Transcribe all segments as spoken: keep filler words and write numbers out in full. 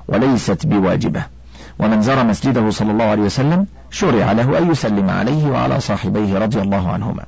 وليست بواجبة. ومن زار مسجده صلى الله عليه وسلم شرع له أن يسلم عليه وعلى صاحبيه رضي الله عنهما.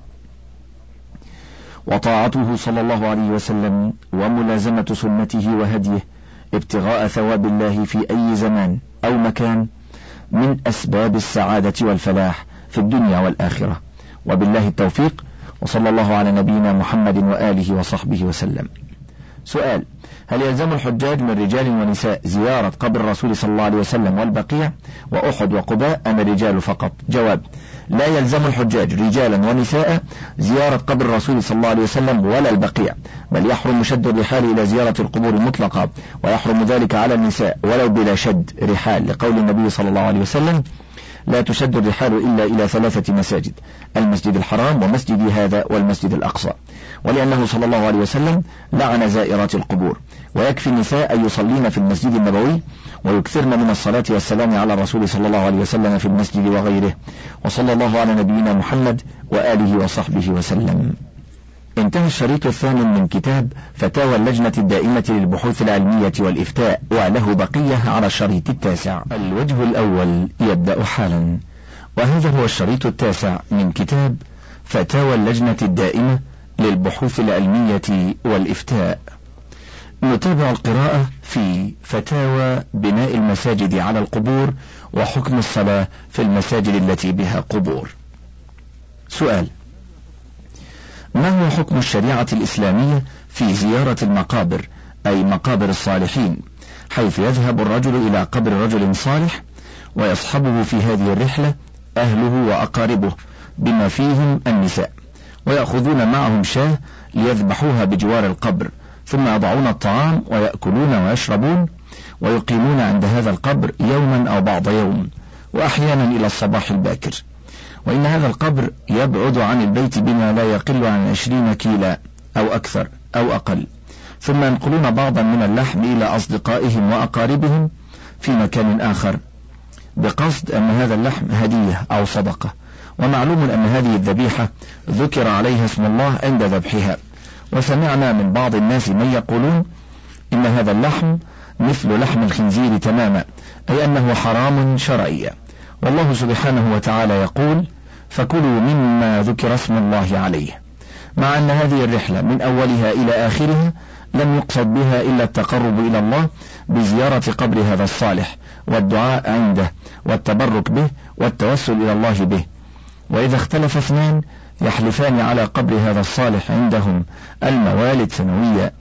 وطاعته صلى الله عليه وسلم وملازمة سنته وهديه ابتغاء ثواب الله في أي زمان أو مكان من أسباب السعادة والفلاح في الدنيا والآخرة. وبالله التوفيق، وصلى الله على نبينا محمد وآله وصحبه وسلم. سؤال: هل يلزم الحجاج من رجال ونساء زيارة قبر الرسول صلى الله عليه وسلم والبقيع وأحد وقباء أم الرجال فقط؟ جواب: لا يلزم الحجاج رجالا ونساء زيارة قبر الرسول صلى الله عليه وسلم ولا البقيع، بل يحرم شد الرحال إلى زيارة القبور مطلقا، ويحرم ذلك على النساء ولو بلا شد رحال، لقول النبي صلى الله عليه وسلم: لا تشد الرحال إلا إلى ثلاثة مساجد: المسجد الحرام ومسجد هذا والمسجد الأقصى. ولأنه صلى الله عليه وسلم لعن زائرات القبور. ويكفي النساء أن يصلين في المسجد النبوي ويكثرن من الصلاة والسلام على الرسول صلى الله عليه وسلم في المسجد وغيره. وصلى الله على نبينا محمد وآله وصحبه وسلم. انتهى الشريط الثامن من كتاب فتاوى اللجنة الدائمة للبحوث العلمية والإفتاء، وله بقية على الشريط التاسع. الوجه الأول يبدأ حالا، وهذا هو الشريط التاسع من كتاب فتاوى اللجنة الدائمة للبحوث العلمية والإفتاء. نتابع القراءة في فتاوى بناء المساجد على القبور وحكم الصلاة في المساجد التي بها قبور. سؤال: ما هو حكم الشريعة الإسلامية في زيارة المقابر، أي مقابر الصالحين، حيث يذهب الرجل إلى قبر رجل صالح ويصحبه في هذه الرحلة أهله وأقاربه بما فيهم النساء، ويأخذون معهم شاة ليذبحوها بجوار القبر، ثم يضعون الطعام ويأكلون ويشربون، ويقيمون عند هذا القبر يوما أو بعض يوم، وأحيانا إلى الصباح الباكر. وإن هذا القبر يبعد عن البيت بما لا يقل عن عشرين كيلا أو أكثر أو أقل، ثم ينقلون بعضا من اللحم إلى أصدقائهم وأقاربهم في مكان آخر، بقصد أن هذا اللحم هدية أو صدقة. ومعلوم أن هذه الذبيحة ذكر عليها اسم الله عند ذبحها. وسمعنا من بعض الناس من يقولون إن هذا اللحم مثل لحم الخنزير تماما، أي أنه حرام شرعيا. والله سبحانه وتعالى يقول: فكلوا مما ذكر اسم الله عليه، مع أن هذه الرحلة من أولها إلى آخرها لم يقصد بها إلا التقرب إلى الله بزيارة قبر هذا الصالح والدعاء عنده والتبرك به والتوسل إلى الله به. وإذا اختلف اثنان يحلفان على قبر هذا الصالح عندهم الموالد سنويا.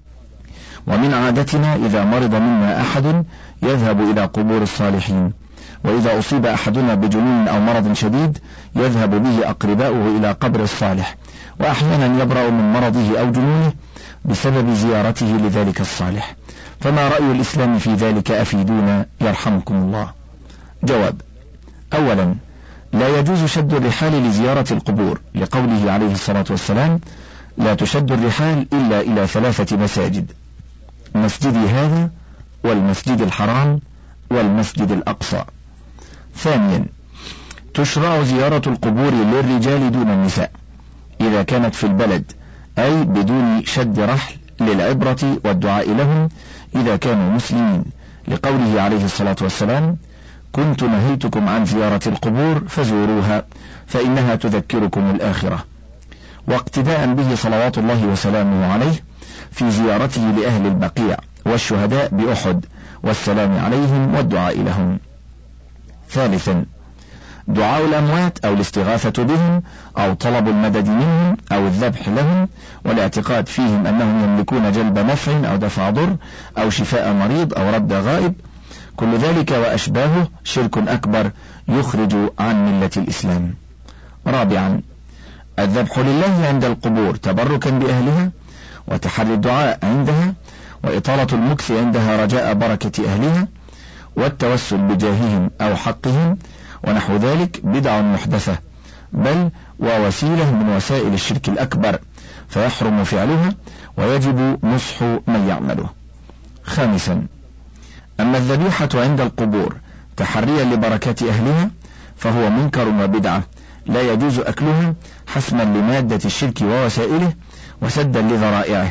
ومن عادتنا إذا مرض منا أحد يذهب إلى قبور الصالحين، وإذا أصيب أحدنا بجنون أو مرض شديد يذهب به أقرباؤه إلى قبر الصالح، وأحيانا يبرأ من مرضه أو جنونه بسبب زيارته لذلك الصالح. فما رأي الإسلام في ذلك؟ أفيدونا يرحمكم الله. جواب: أولا، لا يجوز شد الرحال لزيارة القبور، لقوله عليه الصلاة والسلام: لا تشد الرحال إلا إلى ثلاثة مساجد: مسجدي هذا والمسجد الحرام والمسجد الأقصى. ثانيا، تشرع زيارة القبور للرجال دون النساء إذا كانت في البلد، أي بدون شد رحل، للعبرة والدعاء لهم إذا كانوا مسلمين، لقوله عليه الصلاة والسلام: كنت نهيتكم عن زيارة القبور فزوروها فإنها تذكركم الآخرة. واقتداء به صلوات الله وسلامه عليه في زيارته لأهل البقيع والشهداء بأحد والسلام عليهم والدعاء لهم. ثالثا، دعاء الأموات أو الاستغاثة بهم أو طلب المدد منهم أو الذبح لهم والاعتقاد فيهم أنهم يملكون جلب نفع أو دفع ضر أو شفاء مريض أو رد غائب، كل ذلك وأشباهه شرك أكبر يخرج عن ملة الإسلام. رابعا، الذبح لله عند القبور تبركا بأهلها وتحري الدعاء عندها وإطالة المكث عندها رجاء بركة أهلها والتوسل بجاههم أو حقهم ونحو ذلك بدع محدثة، بل ووسيلة من وسائل الشرك الأكبر، فيحرم فعلها ويجب نصح من يعمله. خامسا، أما الذبيحة عند القبور تحريا لبركة أهلها فهو منكر وبدعة لا يجوز أكلها حسما لمادة الشرك ووسائله وسدا لذرائعه،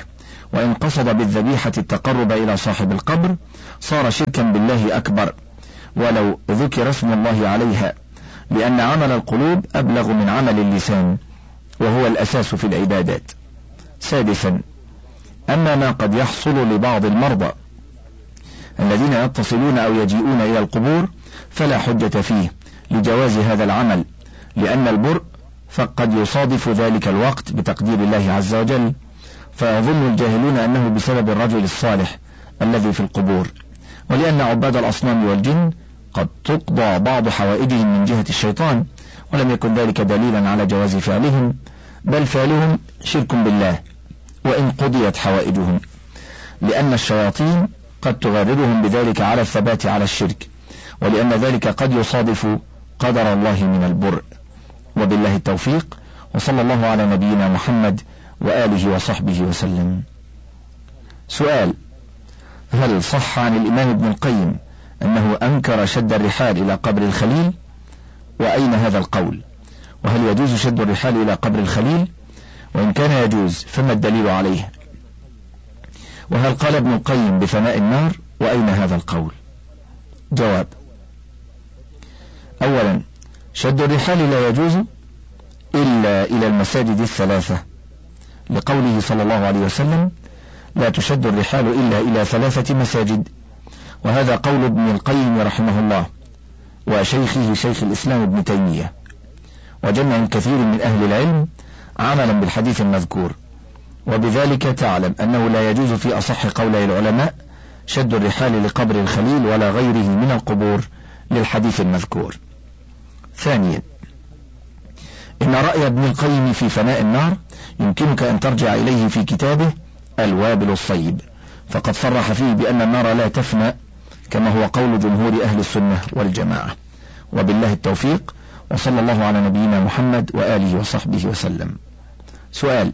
وإن قصد بالذبيحة التقرب إلى صاحب القبر صار شركا بالله أكبر ولو ذكر اسم الله عليها، لأن عمل القلوب أبلغ من عمل اللسان، وهو الأساس في العبادات. سادسا، أما ما قد يحصل لبعض المرضى الذين يتصلون أو يجيئون إلى القبور فلا حجة فيه لجواز هذا العمل، لأن البرء فقد يصادف ذلك الوقت بتقدير الله عز وجل، فيظن الجاهلون أنه بسبب الرجل الصالح الذي في القبور، ولأن عباد الأصنام والجن قد تقضى بعض حوائجهم من جهة الشيطان، ولم يكن ذلك دليلا على جواز فعلهم، بل فعلهم شرك بالله وإن قضيت حوائجهم، لأن الشياطين قد تغررهم بذلك على الثبات على الشرك، ولأن ذلك قد يصادف قدر الله من البرء. وبالله التوفيق، وصلى الله على نبينا محمد وآله وصحبه وسلم. سؤال: هل صح عن الإمام ابن القيم أنه أنكر شد الرحال إلى قبر الخليل؟ وأين هذا القول؟ وهل يجوز شد الرحال إلى قبر الخليل؟ وإن كان يجوز فما الدليل عليه؟ وهل قال ابن القيم بفناء النار؟ وأين هذا القول؟ جواب: أولا، شد الرحال لا يجوز إلا إلى المساجد الثلاثة، لقوله صلى الله عليه وسلم: لا تشد الرحال إلا إلى ثلاثة مساجد، وهذا قول ابن القيم رحمه الله وشيخه شيخ الإسلام ابن تيمية، وجمع كثير من أهل العلم عملا بالحديث المذكور، وبذلك تعلم أنه لا يجوز في أصح قولي العلماء شد الرحال لقبر الخليل ولا غيره من القبور للحديث المذكور. ثانيا، إن رأي ابن القيم في فناء النار يمكنك أن ترجع إليه في كتابه الوابل الصيب، فقد صرح فيه بأن النار لا تفنى كما هو قول جمهور أهل السنة والجماعة. وبالله التوفيق، وصلى الله على نبينا محمد وآله وصحبه وسلم. سؤال: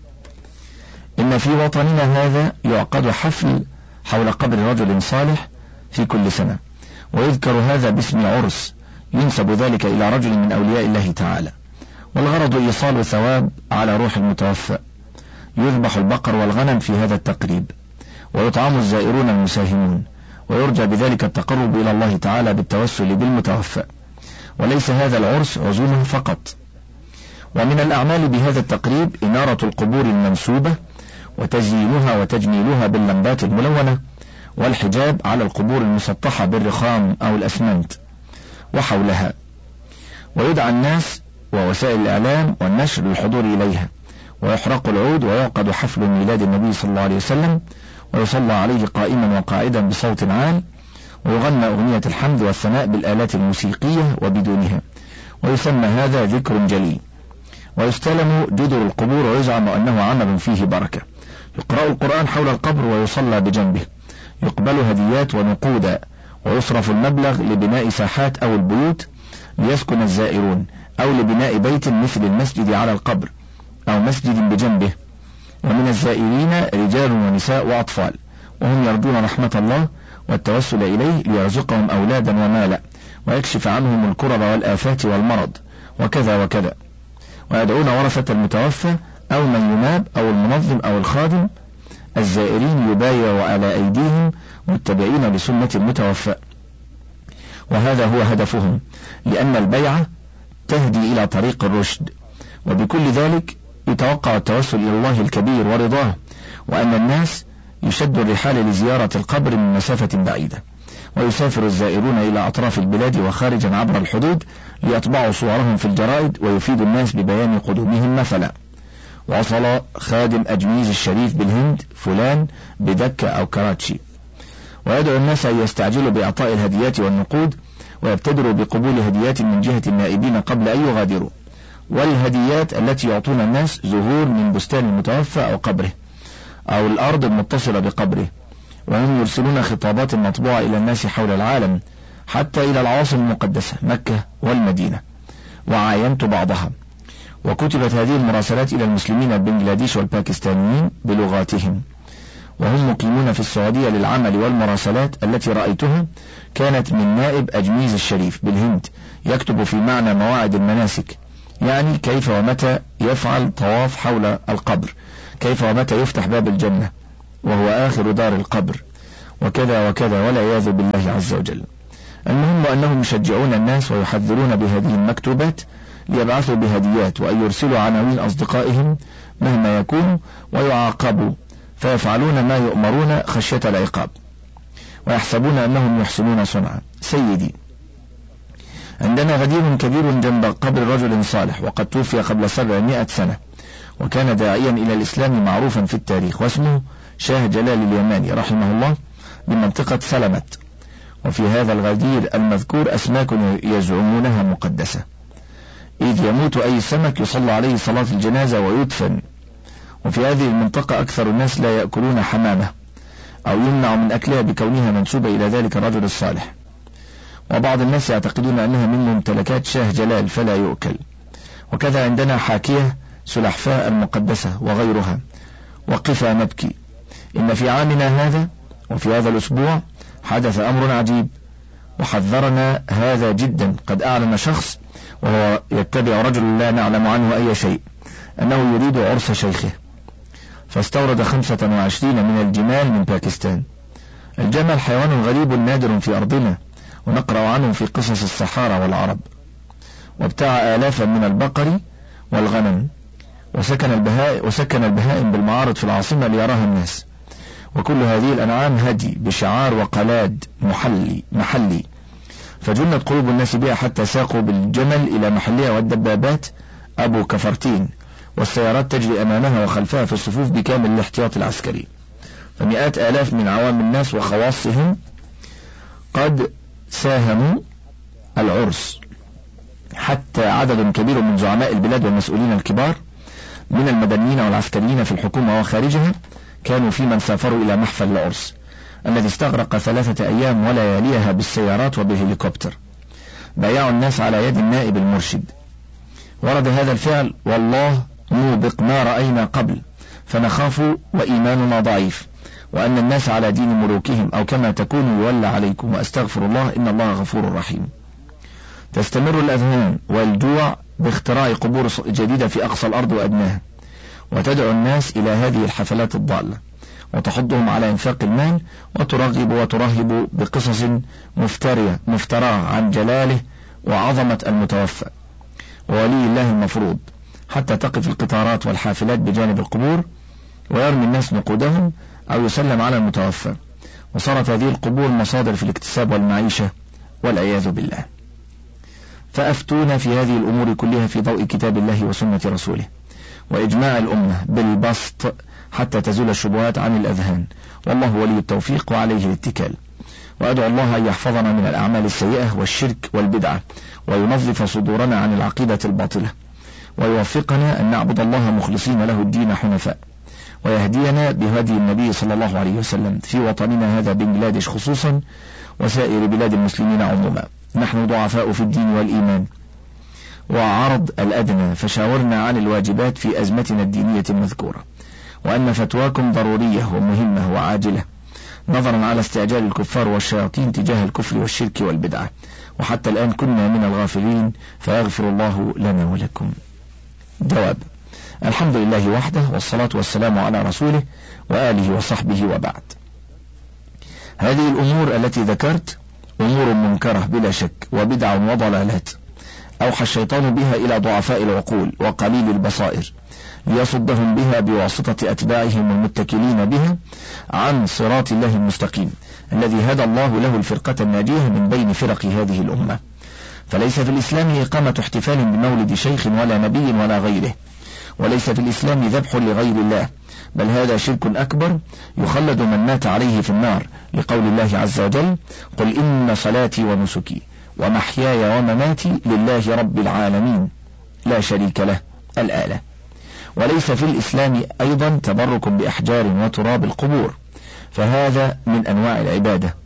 إن في وطننا هذا يعقد حفل حول قبر رجل صالح في كل سنة، ويذكر هذا باسم عرس، ينسب ذلك إلى رجل من أولياء الله تعالى، والغرض إيصال ثواب على روح المتوفى. يذبح البقر والغنم في هذا التقريب، ويطعم الزائرون المساهمون، ويرجى بذلك التقرب إلى الله تعالى بالتوسل بالمتوفى. وليس هذا العرس عزومة فقط. ومن الأعمال بهذا التقريب إنارة القبور المنسوبة وتزيينها وتجميلها باللمبات الملونة، والحجاب على القبور المسطحة بالرخام أو الأسمنت وحولها، ويدعى الناس ووسائل الإعلام والنشر للحضور إليها، ويحرق العود، ويعقد حفل ميلاد النبي صلى الله عليه وسلم، ويصلى عليه قائما وقاعدا بصوت عال، ويغنى أغنية الحمد والثناء بالآلات الموسيقية وبدونها، ويسمى هذا ذكر جليل. ويستلم جدر القبور، ويزعم أنه عمل فيه بركة. يقرأ القرآن حول القبر ويصلى بجنبه، يقبل هديات ونقودا، ويصرف المبلغ لبناء ساحات أو البيوت ليسكن الزائرون، أو لبناء بيت مثل المسجد على القبر أو مسجد بجنبه. ومن الزائرين رجال ونساء وأطفال، وهم يرجون رحمة الله والتوسل إليه ليرزقهم أولادا ومالا، ويكشف عنهم الكرب والآفات والمرض وكذا وكذا. ويدعون ورثة المتوفى أو من يناب أو المنظم أو الخادم الزائرين يبايع على أيديهم متبعين لسنة المتوفى، وهذا هو هدفهم، لأن البيعة تهدي إلى طريق الرشد. وبكل ذلك يتوقع التوسل إلى الله الكبير ورضاه، وأن الناس يشد الرحال لزيارة القبر من مسافة بعيدة، ويسافر الزائرون إلى أطراف البلاد وخارجا عبر الحدود ليطبعوا صورهم في الجرائد ويفيد الناس ببيان قدومهم مثلا: وصل خادم أجميز الشريف بالهند فلان بدكة أو كراتشي. ويدعو الناس أن يستعجلوا بإعطاء الهديات والنقود، ويبتدروا بقبول هديات من جهة النائبين قبل أن يغادروا. والهديات التي يعطون الناس زهور من بستان المتوفى أو قبره أو الأرض المتصلة بقبره. وهم يرسلون خطابات مطبوعة إلى الناس حول العالم حتى إلى العواصم المقدسة مكة والمدينة، وعاينت بعضها، وكتبت هذه المراسلات إلى المسلمين البنغلاديش والباكستانيين بلغاتهم، وهم مقيمون في السعودية للعمل. والمراسلات التي رأيتها كانت من نائب أجميز الشريف بالهند، يكتب في معنى مواعيد المناسك، يعني كيف ومتى يفعل طواف حول القبر، كيف ومتى يفتح باب الجنة، وهو آخر دار القبر، وكذا وكذا والعياذ بالله عز وجل. المهم أنهم يشجعون الناس ويحذرون بهذه المكتوبات ليبعثوا بهديات، وأن يرسلوا عناوين أصدقائهم مهما يكونوا ويعاقبوا، فيفعلون ما يؤمرون خشية العقاب، ويحسبون أنهم يحسنون صنعا. سيدي، عندنا غدير كبير جنب قبر رجل صالح، وقد توفي قبل سبعمائة سنة، وكان داعيا إلى الإسلام معروفا في التاريخ، واسمه شاه جلال اليماني رحمه الله، بمنطقة سلمت. وفي هذا الغدير المذكور أسماك يزعمونها مقدسة، إذ يموت أي سمك يصلى عليه صلاة الجنازة ويدفن. وفي هذه المنطقة أكثر الناس لا يأكلون حمامة، أو يمنع من أكلها بكونها منسوبة إلى ذلك الرجل الصالح، وبعض الناس يعتقدون أنها من ممتلكات شاه جلال فلا يؤكل. وكذا عندنا حاكية سلحفاء المقدسة وغيرها. وقفا نبكي، إن في عامنا هذا وفي هذا الأسبوع حدث أمر عجيب، وحذرنا هذا جدا. قد أعلن شخص وهو يتبع رجل لا نعلم عنه أي شيء أنه يريد عرس شيخه، فاستورد خمسة وعشرين من الجمال من باكستان. الجمل حيوان غريب نادر في أرضنا، ونقرأ عنه في قصص الصحارى والعرب. وابتاع آلافا من البقر والغنم، وسكن البهائم, وسكن البهائم بالمعارض في العاصمة ليراها الناس. وكل هذه الأنعام هدي بشعار وقلاد محلي محلي فجنت قلوب الناس بها حتى ساقوا بالجمل إلى محلها، والدبابات أبو كفرتين والسيارات تجري أمامها وخلفها في الصفوف بكامل الاحتياط العسكري. فمئات آلاف من عوام الناس وخواصهم قد ساهموا العرس، حتى عدد كبير من زعماء البلاد والمسؤولين الكبار من المدنيين والعسكريين في الحكومة وخارجها كانوا في من سافروا إلى محفل العرس الذي استغرق ثلاثة أيام ولياليها بالسيارات وبهليكوبتر. بايعوا الناس على يد النائب المرشد. ورد هذا الفعل والله موبق ما رأينا قبل، فنخاف وإيماننا ضعيف، وأن الناس على دين ملوكهم، أو كما تكونوا يولى عليكم، وأستغفر الله إن الله غفور رحيم. تستمر الأذهان والجوع باختراع قبور جديدة في أقصى الأرض وأدناها، وتدعو الناس إلى هذه الحفلات الضالة، وتحضهم على إنفاق المال، وترغب وترهب بقصص مفترية مفتراه عن جلاله وعظمة المتوفى وولي الله المفروض، حتى تقف القطارات والحافلات بجانب القبور ويرمي الناس نقودهم أو يسلم على المتوفى، وصارت هذه القبور مصادر في الاكتساب والمعيشة والعياذ بالله. فأفتونا في هذه الأمور كلها في ضوء كتاب الله وسنة رسوله، وإجماع الأمة بالبسط حتى تزول الشبهات عن الأذهان، والله ولي التوفيق وعليه الاتكال. وأدعو الله أن يحفظنا من الأعمال السيئة والشرك والبدعة، وينظف صدورنا عن العقيدة الباطلة، ويوفقنا أن نعبد الله مخلصين له الدين حنفاء، ويهدينا بهدي النبي صلى الله عليه وسلم في وطننا هذا بنجلاديش خصوصا، وسائر بلاد المسلمين عموما. نحن ضعفاء في الدين والإيمان وعرض الأدنى، فشاورنا عن الواجبات في أزمتنا الدينية المذكورة، وأن فتواكم ضرورية ومهمة وعاجلة، نظرا على استعجال الكفار والشياطين تجاه الكفر والشرك والبدعة، وحتى الآن كنا من الغافلين، فيغفر الله لنا ولكم. جواب: الحمد لله وحده، والصلاة والسلام على رسوله وآله وصحبه، وبعد. هذه الأمور التي ذكرت أمور منكرة بلا شك، وبدع وضلالات أوحى الشيطان بها إلى ضعفاء العقول وقليل البصائر، ليصدهم بها بواسطة أتباعهم المتكلين بها عن صراط الله المستقيم الذي هدى الله له الفرقة الناجية من بين فرق هذه الأمة. فليس في الإسلام إقامة احتفال بمولد شيخ ولا نبي ولا غيره، وليس في الإسلام ذبح لغير الله، بل هذا شرك أكبر يخلد من مات عليه في النار، لقول الله عز وجل: قل إن صلاتي ونسكي ومحياي ومماتي لله رب العالمين لا شريك له، الآية. وليس في الإسلام أيضا تبرك بأحجار وتراب القبور، فهذا من أنواع العبادة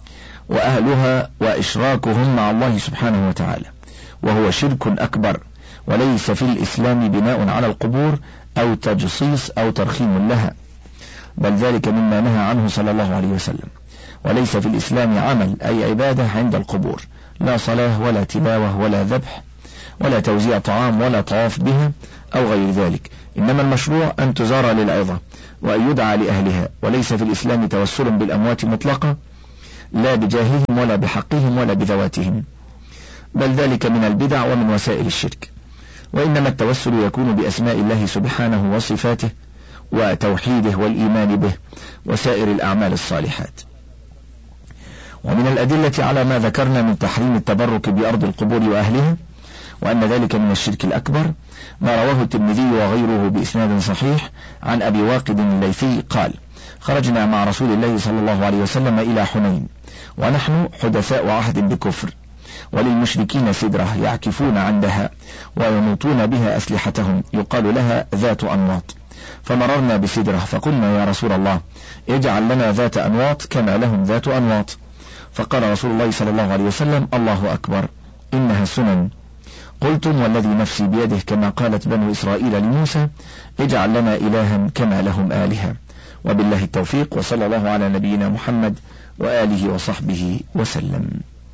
وأهلها وإشراكهم مع الله سبحانه وتعالى، وهو شرك أكبر. وليس في الإسلام بناء على القبور أو تجصيص أو ترخيم لها، بل ذلك مما نهى عنه صلى الله عليه وسلم. وليس في الإسلام عمل أي عبادة عند القبور، لا صلاة ولا تلاوة ولا ذبح ولا توزيع طعام ولا طواف بها أو غير ذلك، إنما المشروع أن تزار للعظة وأن يدعى لأهلها، وليس في الإسلام توسل بالأموات مطلقة، لا بجاههم ولا بحقهم ولا بذواتهم، بل ذلك من البدع ومن وسائل الشرك، وإنما التوسل يكون بأسماء الله سبحانه وصفاته وتوحيده والإيمان به وسائر الأعمال الصالحات. ومن الأدلة على ما ذكرنا من تحريم التبرك بأرض القبور وأهلها وأن ذلك من الشرك الأكبر ما رواه الترمذي وغيره بإسناد صحيح عن أبي واقد الليثي قال: خرجنا مع رسول الله صلى الله عليه وسلم إلى حنين ونحن حدثاء عهد بكفر، وللمشركين سدرة يعكفون عندها ويموتون بها أسلحتهم يقال لها ذات أنواط، فمررنا بسدرة فقلنا: يا رسول الله اجعل لنا ذات أنواط كما لهم ذات أنواط. فقال رسول الله صلى الله عليه وسلم: الله أكبر، إنها سنن. قلتم والذي نفسي بيده كما قالت بنو إسرائيل لموسى: اجعل لنا إلها كما لهم آلهة. وبالله التوفيق، وصلى الله على نبينا محمد وآله وصحبه وسلم.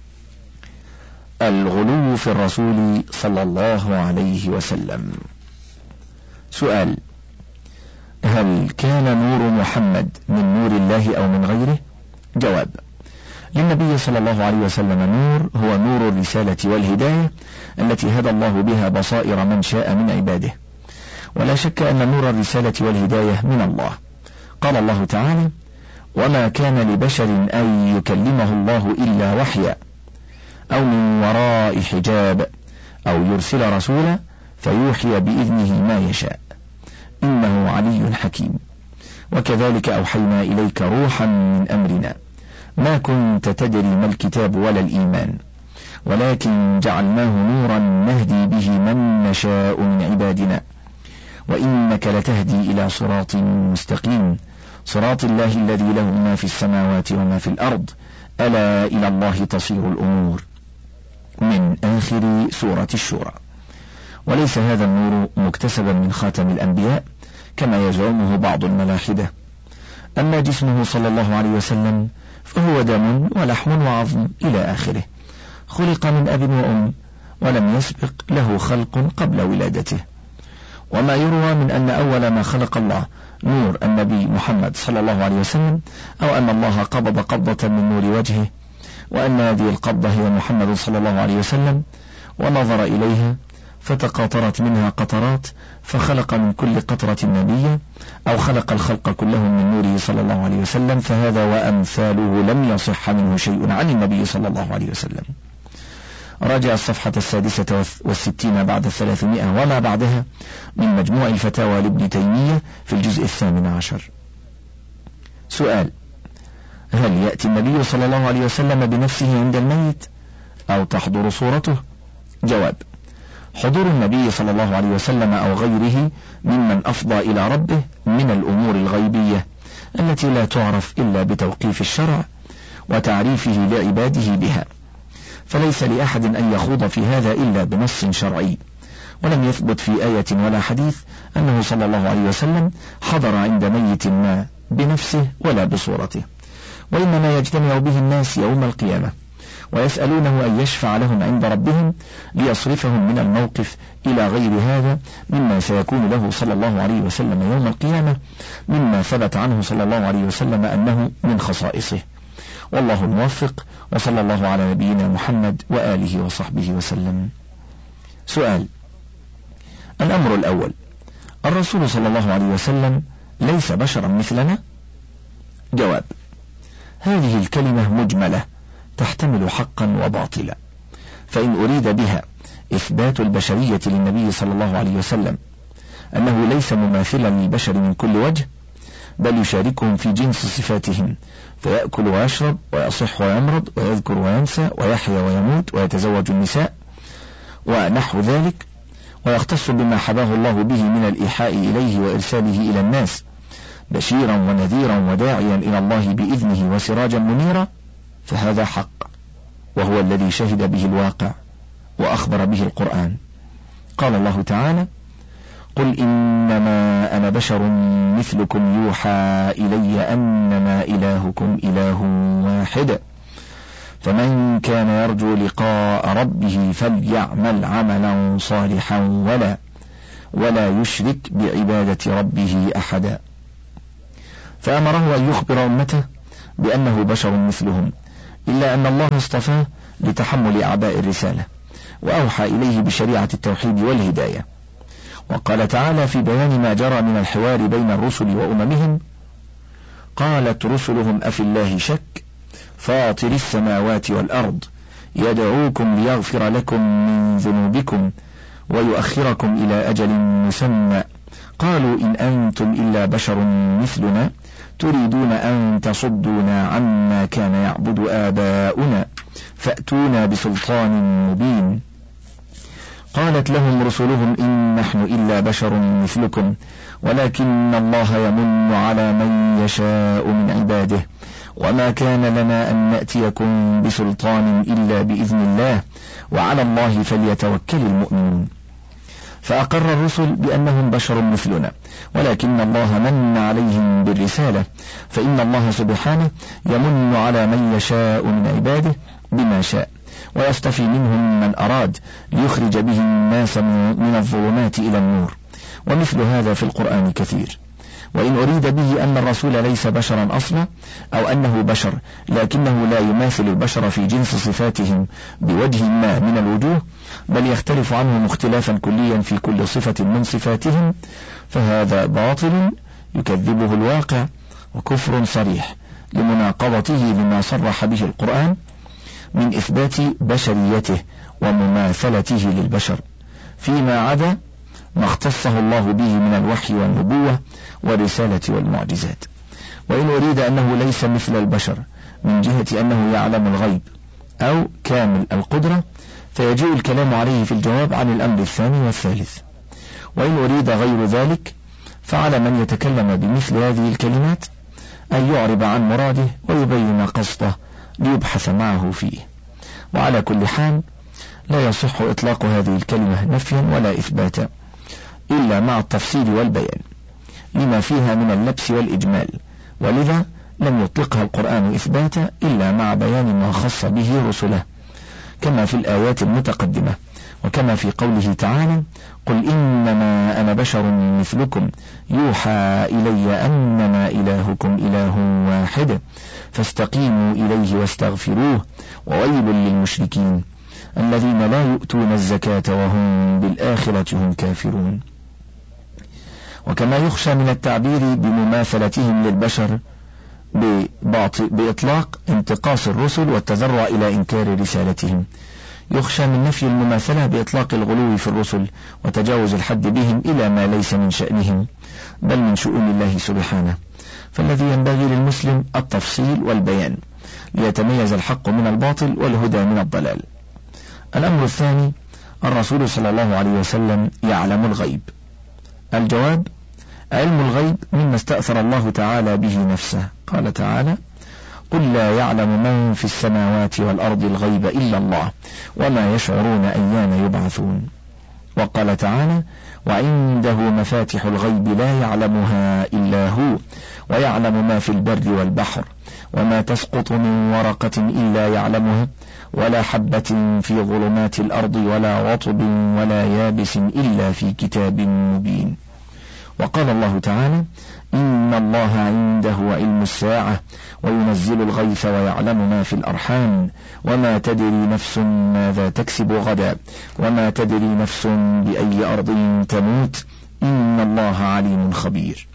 الغلو في الرسول صلى الله عليه وسلم. سؤال: هل كان نور محمد من نور الله أو من غيره؟ جواب: للنبي صلى الله عليه وسلم نور هو نور الرسالة والهداية التي هدى الله بها بصائر من شاء من عباده، ولا شك أن نور الرسالة والهداية من الله. قال الله تعالى: وما كان لبشر أن يكلمه الله إلا وحيا أو من وراء حجاب أو يرسل رسولا فيوحي بإذنه ما يشاء إنه علي حكيم. وكذلك أوحينا إليك روحا من أمرنا ما كنت تدري ما الكتاب ولا الإيمان ولكن جعلناه نورا نهدي به من نشاء من عبادنا وإنك لتهدي إلى صراط مستقيم صراط الله الذي له ما في السماوات وما في الأرض ألا إلى الله تصير الأمور، من آخر سورة الشورى. وليس هذا النور مكتسبا من خاتم الأنبياء كما يزعمه بعض الملاحدة. أما جسمه صلى الله عليه وسلم فهو دم ولحم وعظم إلى آخره، خلق من أب وأم ولم يسبق له خلق قبل ولادته. وما يروى من أن أول ما خلق الله نور النبي محمد صلى الله عليه وسلم، أو أن الله قبض قبضة من نور وجهه وأن هذه القبضة هي محمد صلى الله عليه وسلم، ونظر إليها فتقاطرت منها قطرات فخلق من كل قطرة نبيا، أو خلق الخلق كلهم من نوره صلى الله عليه وسلم، فهذا وأمثاله لم يصح منه شيء عن النبي صلى الله عليه وسلم. راجع الصفحة السادسة والستين بعد الثلاثمائة وما بعدها من مجموع الفتاوى لابن تيمية في الجزء الثامن عشر. سؤال: هل يأتي النبي صلى الله عليه وسلم بنفسه عند الميت أو تحضر صورته؟ جواب: حضور النبي صلى الله عليه وسلم أو غيره ممن أفضى إلى ربه من الأمور الغيبية التي لا تعرف إلا بتوقيف الشرع وتعريفه لعباده بها، فليس لأحد أن يخوض في هذا إلا بنص شرعي، ولم يثبت في آية ولا حديث أنه صلى الله عليه وسلم حضر عند ميت ما بنفسه ولا بصورته، وإنما يجتمع به الناس يوم القيامة ويسألونه أن يشفع لهم عند ربهم ليصرفهم من الموقف إلى غير هذا مما سيكون له صلى الله عليه وسلم يوم القيامة، مما ثبت عنه صلى الله عليه وسلم أنه من خصائصه. والله الموفق، وصلى الله على نبينا محمد وآله وصحبه وسلم. سؤال: الأمر الأول: الرسول صلى الله عليه وسلم ليس بشرا مثلنا؟ جواب: هذه الكلمة مجملة تحتمل حقا وباطلا، فإن أريد بها إثبات البشرية للنبي صلى الله عليه وسلم أنه ليس مماثلا للبشر من كل وجه، بل يشاركهم في جنس صفاتهم، فيأكل ويشرب ويصح ويمرض ويذكر وينسى ويحيا ويموت ويتزوج النساء ونحو ذلك، ويختص بما حباه الله به من الإيحاء إليه وإرساله إلى الناس بشيرا ونذيرا وداعيا إلى الله بإذنه وسراجا منيرا، فهذا حق، وهو الذي شهد به الواقع وأخبر به القرآن. قال الله تعالى: قل إنما أنا بشر مثلكم يوحى إلي أنما إلهكم إله واحد فمن كان يرجو لقاء ربه فليعمل عملا صالحا ولا ولا يشرك بعبادة ربه أحدا. فأمره أن يخبر أمته بأنه بشر مثلهم، إلا أن الله اصطفاه لتحمل أعباء الرسالة، وأوحى إليه بشريعة التوحيد والهداية. وقال تعالى في بيان ما جرى من الحوار بين الرسل وأممهم: قالت رسلهم أفي الله شك فاطر السماوات والأرض يدعوكم ليغفر لكم من ذنوبكم ويؤخركم إلى أجل مسمى قالوا إن أنتم إلا بشر مثلنا تريدون أن تصدونا عما كان يعبد آباؤنا فأتونا بسلطان مبين. قالت لهم رسلهم إن نحن إلا بشر مثلكم ولكن الله يمن على من يشاء من عباده وما كان لنا أن نأتيكم بسلطان إلا بإذن الله وعلى الله فليتوكل المؤمنون. فأقر الرسل بأنهم بشر مثلنا، ولكن الله من عليهم بالرسالة، فإن الله سبحانه يمن على من يشاء من عباده بما شاء، ويصطفي منهم من أراد ليخرج به الناس من الظلمات إلى النور. ومثل هذا في القرآن كثير. وإن أريد به أن الرسول ليس بشرا أصلا، أو أنه بشر لكنه لا يماثل البشر في جنس صفاتهم بوجه ما من الوجوه، بل يختلف عنهم اختلافا كليا في كل صفة من صفاتهم، فهذا باطل يكذبه الواقع وكفر صريح لمناقضته لما صرح به القرآن من إثبات بشريته ومماثلته للبشر فيما عدا ما اختصه الله به من الوحي والنبوة والرسالة والمعجزات. وإن أريد أنه ليس مثل البشر من جهة أنه يعلم الغيب أو كامل القدرة، فيجيء الكلام عليه في الجواب عن الأمر الثاني والثالث. وإن أريد غير ذلك فعلى من يتكلم بمثل هذه الكلمات أن يعرب عن مراده ويبين قصده ليبحث معه فيه. وعلى كل حال لا يصح إطلاق هذه الكلمة نفيا ولا إثباتا إلا مع التفصيل والبيان لما فيها من اللبس والإجمال، ولذا لم يطلقها القرآن إثباتا إلا مع بيان ما خص به رسله، كما في الآيات المتقدمة، وكما في قوله تعالى: قل إنما أنا بشر مثلكم يوحى إلي أنما إلهكم إله واحد فاستقيموا إليه واستغفروه وويل للمشركين الذين لا يؤتون الزكاة وهم بالآخرة هم كافرون. وكما يخشى من التعبير بمماثلتهم للبشر بإطلاق انتقاص الرسل والتذرع إلى إنكار رسالتهم، يخشى من نفي المماثلة بإطلاق الغلو في الرسل وتجاوز الحد بهم إلى ما ليس من شأنهم بل من شؤون الله سبحانه. فالذي ينبغي للمسلم التفصيل والبيان ليتميز الحق من الباطل والهدى من الضلال. الأمر الثاني: الرسول صلى الله عليه وسلم يعلم الغيب. الجواب: علم الغيب مما استأثر الله تعالى به نفسه. قال تعالى: قل لا يعلم من في السماوات والأرض الغيب إلا الله وما يشعرون أيان يبعثون. وقال تعالى: وعنده مفاتح الغيب لا يعلمها إلا هو ويعلم ما في البر والبحر وما تسقط من ورقة إلا يعلمها ولا حبة في ظلمات الأرض ولا رطب ولا يابس إلا في كتاب مبين. وقال الله تعالى: إن الله عنده علم الساعة وينزل الغيث ويعلم ما في الأرحام وما تدري نفس ماذا تكسب غدا وما تدري نفس بأي أرض تموت إن الله عليم خبير.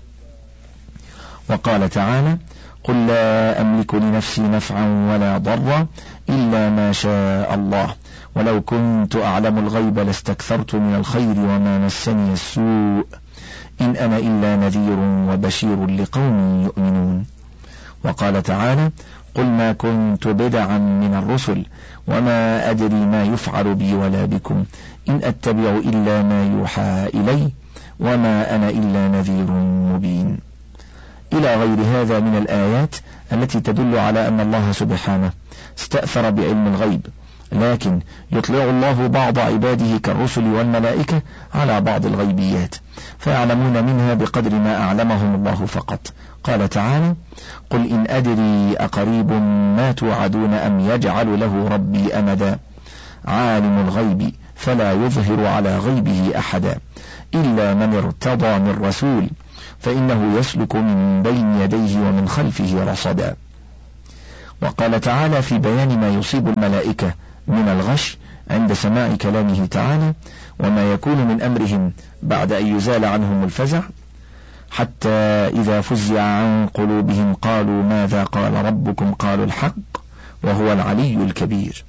وقال تعالى: قل لا أملك لنفسي نفعا ولا ضرا إلا ما شاء الله ولو كنت أعلم الغيب لاستكثرت من الخير وما مسني السوء إن أنا إلا نذير وبشير لقوم يؤمنون. وقال تعالى: قل ما كنت بدعا من الرسل وما أدري ما يفعل بي ولا بكم إن أتبع إلا ما يوحى إلي وما أنا إلا نذير مبين، إلى غير هذا من الآيات التي تدل على أن الله سبحانه استأثر بعلم الغيب، لكن يطلع الله بعض عباده كالرسل والملائكة على بعض الغيبيات فيعلمون منها بقدر ما أعلمهم الله فقط. قال تعالى: قل إن أدري أقريب ما توعدون أم يجعل له ربي أمدا عالم الغيب فلا يظهر على غيبه أحدا إلا من ارتضى من رسول فإنه يسلك من بين يديه ومن خلفه رصدا. وقال تعالى في بيان ما يصيب الملائكة من الغش عند سماع كلامه تعالى وما يكون من أمرهم بعد أن يزال عنهم الفزع: حتى إذا فزع عن قلوبهم قالوا ماذا قال ربكم قالوا الحق وهو العلي الكبير.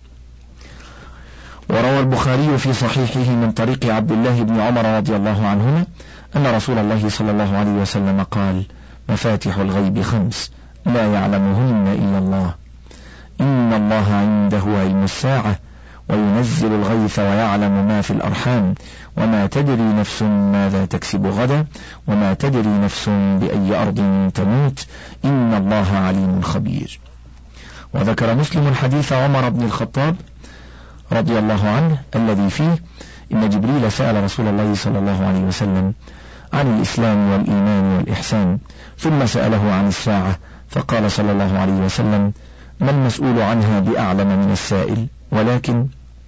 وروى البخاري في صحيحه من طريق عبد الله بن عمر رضي الله عنهما أن رسول الله صلى الله عليه وسلم قال: مفاتح الغيب خمس لا يعلمهن إلا الله، إن الله عنده علم الساعة وينزل الغيث ويعلم ما في الأرحام وما تدري نفس ماذا تكسب غدا وما تدري نفس بأي أرض تموت إن الله عليم خبير. وذكر مسلم حديث عمر بن الخطاب رضي الله عنه الذي فيه إن جبريل سأل رسول الله صلى الله عليه وسلم عن الإسلام والإيمان والإحسان ثم سأله عن الساعة فقال صلى الله عليه وسلم: ما المسؤول عنها بأعلم من السائل، ولكن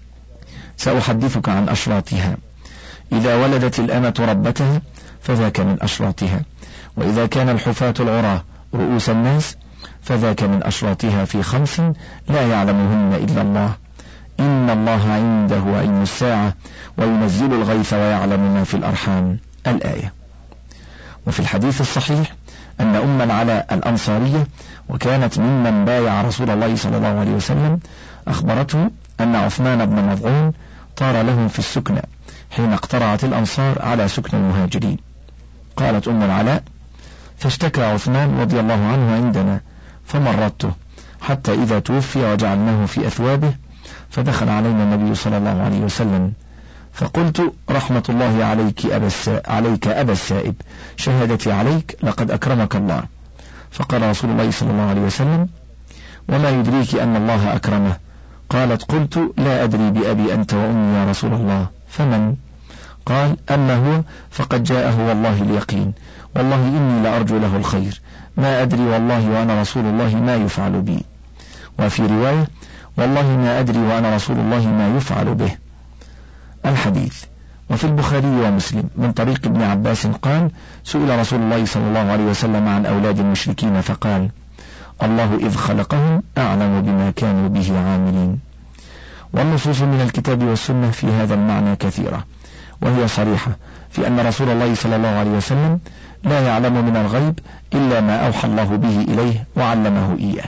سأحدثك عن أشراطها. إذا ولدت الأمة ربتها فذاك من أشراطها، وإذا كان الحفاة العراة رؤوس الناس فذاك من أشراطها في خمس لا يعلمهن إلا الله، إن الله عنده علم الساعة وينزل الغيث ويعلم ما في الأرحام، الآية. وفي الحديث الصحيح أن أم العلاء الأنصارية وكانت ممن بايع رسول الله صلى الله عليه وسلم أخبرته أن عثمان بن مظعون طار لهم في السكنى حين اقترعت الأنصار على سكن المهاجرين. قالت أم العلاء: فاشتكى عثمان رضي الله عنه عندنا فمرضته حتى إذا توفي وجعلناه في أثوابه فدخل علينا النبي صلى الله عليه وسلم فقلت: رحمة الله عليك أبا عليك أبا السائب، شهادتي عليك لقد أكرمك الله. فقال رسول الله صلى الله عليه وسلم: وما يدريك أن الله أكرمه؟ قالت: قلت: لا أدري بأبي أنت وأمي يا رسول الله، فمن؟ قال: أما هو فقد جاءه والله اليقين، والله إني لأرجو له الخير، ما أدري والله وأنا رسول الله ما يفعل بي. وفي رواية: والله ما أدري وأنا رسول الله ما يفعل به. الحديث. وفي البخاري ومسلم من طريق ابن عباس قال: سئل رسول الله صلى الله عليه وسلم عن أولاد المشركين فقال: الله إذ خلقهم أعلم بما كانوا به عاملين. والنصوص من الكتاب والسنة في هذا المعنى كثيرة، وهي صريحة في أن رسول الله صلى الله عليه وسلم لا يعلم من الغيب إلا ما أوحى الله به إليه وعلمه إياه.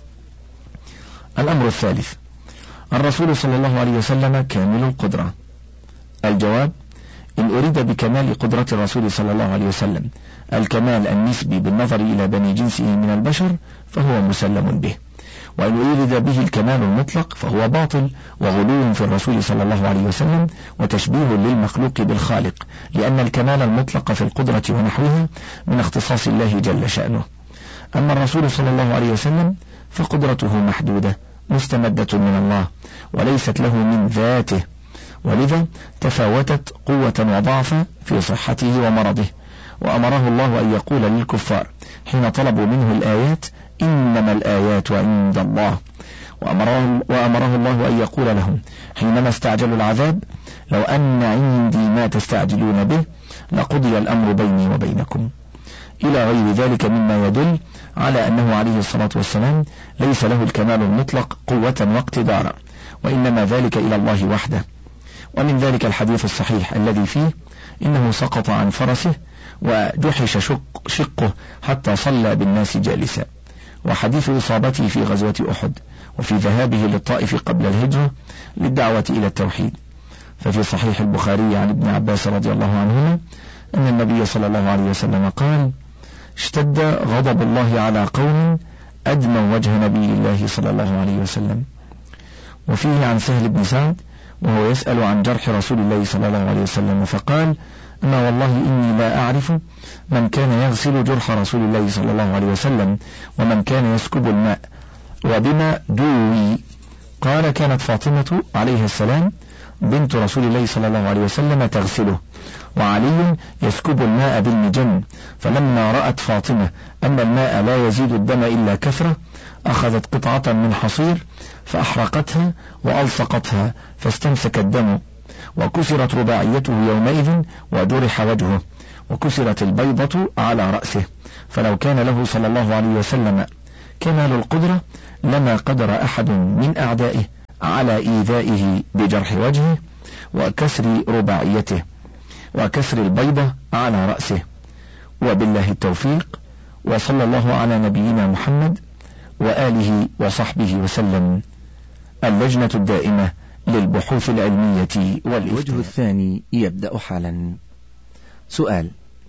الأمر الثالث: الرسول صلى الله عليه وسلم كامل القدرة. الجواب: إن أريد بكمال قدرة الرسول صلى الله عليه وسلم الكمال النسبي بالنظر إلى بني جنسه من البشر فهو مسلم به، وإن أريد به الكمال المطلق فهو باطل وغلو في الرسول صلى الله عليه وسلم وتشبيه للمخلوق بالخالق، لأن الكمال المطلق في القدرة ونحوها من اختصاص الله جل شأنه. أما الرسول صلى الله عليه وسلم فقدرته محدودة مستمدة من الله وليست له من ذاته، ولذا تفاوتت قوة وضعفا في صحته ومرضه. وأمره الله أن يقول للكفار حين طلبوا منه الآيات: إنما الآيات عند الله. وأمره, وأمره الله أن يقول لهم حينما استعجلوا العذاب: لو أن عندي ما تستعجلون به لقضي الأمر بيني وبينكم، إلى غير ذلك مما يدل على أنه عليه الصلاة والسلام ليس له الكمال المطلق قوة واقتدارا، وإنما ذلك إلى الله وحده. ومن ذلك الحديث الصحيح الذي فيه إنه سقط عن فرسه ودحش شق شقه حتى صلى بالناس جالسا، وحديث إصابته في غزوة أحد، وفي ذهابه للطائف قبل الهجرة للدعوة إلى التوحيد. ففي صحيح البخاري عن ابن عباس رضي الله عنهما أن النبي صلى الله عليه وسلم قال: اشتد غضب الله على قوم أدموا وجه نبي الله صلى الله عليه وسلم. وفيه عن سهل بن سعد وهو يسأل عن جرح رسول الله صلى الله عليه وسلم فقال: أما والله إني لا أعرف من كان يغسل جرح رسول الله صلى الله عليه وسلم ومن كان يسكب الماء وبما دوي. قال: كانت فاطمة عليه السلام بنت رسول الله صلى الله عليه وسلم تغسله، وعلي يسكب الماء بالمجن، فلما رأت فاطمة أن الماء لا يزيد الدم إلا كثرة أخذت قطعة من حصير فأحرقتها وألصقتها فاستمسك الدم، وكسرت رباعيته يومئذ وجرح وجهه، وكسرت البيضة على رأسه. فلو كان له صلى الله عليه وسلم كمال القدرة لما قدر أحد من أعدائه على إيذائه بجرح وجهه وكسر رباعيته وكسر البيضة على رأسه. وبالله التوفيق، وصلى الله على نبينا محمد وآله وصحبه وسلم. اللجنة الدائمة للبحوث العلمية والإفتاء. الوجه الثاني يبدأ حالا. سؤال: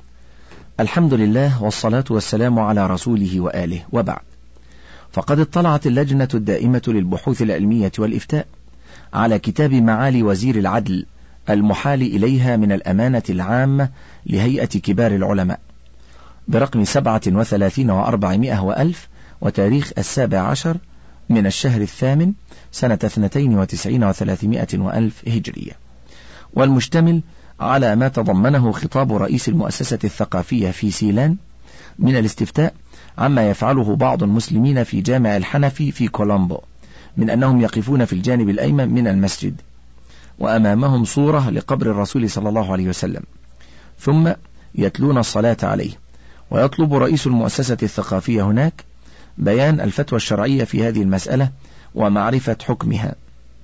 الحمد لله والصلاة والسلام على رسوله وآله، وبعد، فقد اطلعت اللجنة الدائمة للبحوث العلمية والإفتاء على كتاب معالي وزير العدل المحال إليها من الأمانة العامة لهيئة كبار العلماء برقم سبعة وثلاثين وأربعمائة وألف، وتاريخ السابع عشر من الشهر الثامن سنة اثنتين وتسعين وثلاثمائة وألف هجرية، والمشتمل على ما تضمنه خطاب رئيس المؤسسة الثقافية في سيلان من الاستفتاء عما يفعله بعض المسلمين في جامع الحنفي في كولومبو من أنهم يقفون في الجانب الأيمن من المسجد وأمامهم صورة لقبر الرسول صلى الله عليه وسلم، ثم يتلون الصلاة عليه. ويطلب رئيس المؤسسة الثقافية هناك بيان الفتوى الشرعية في هذه المسألة ومعرفة حكمها.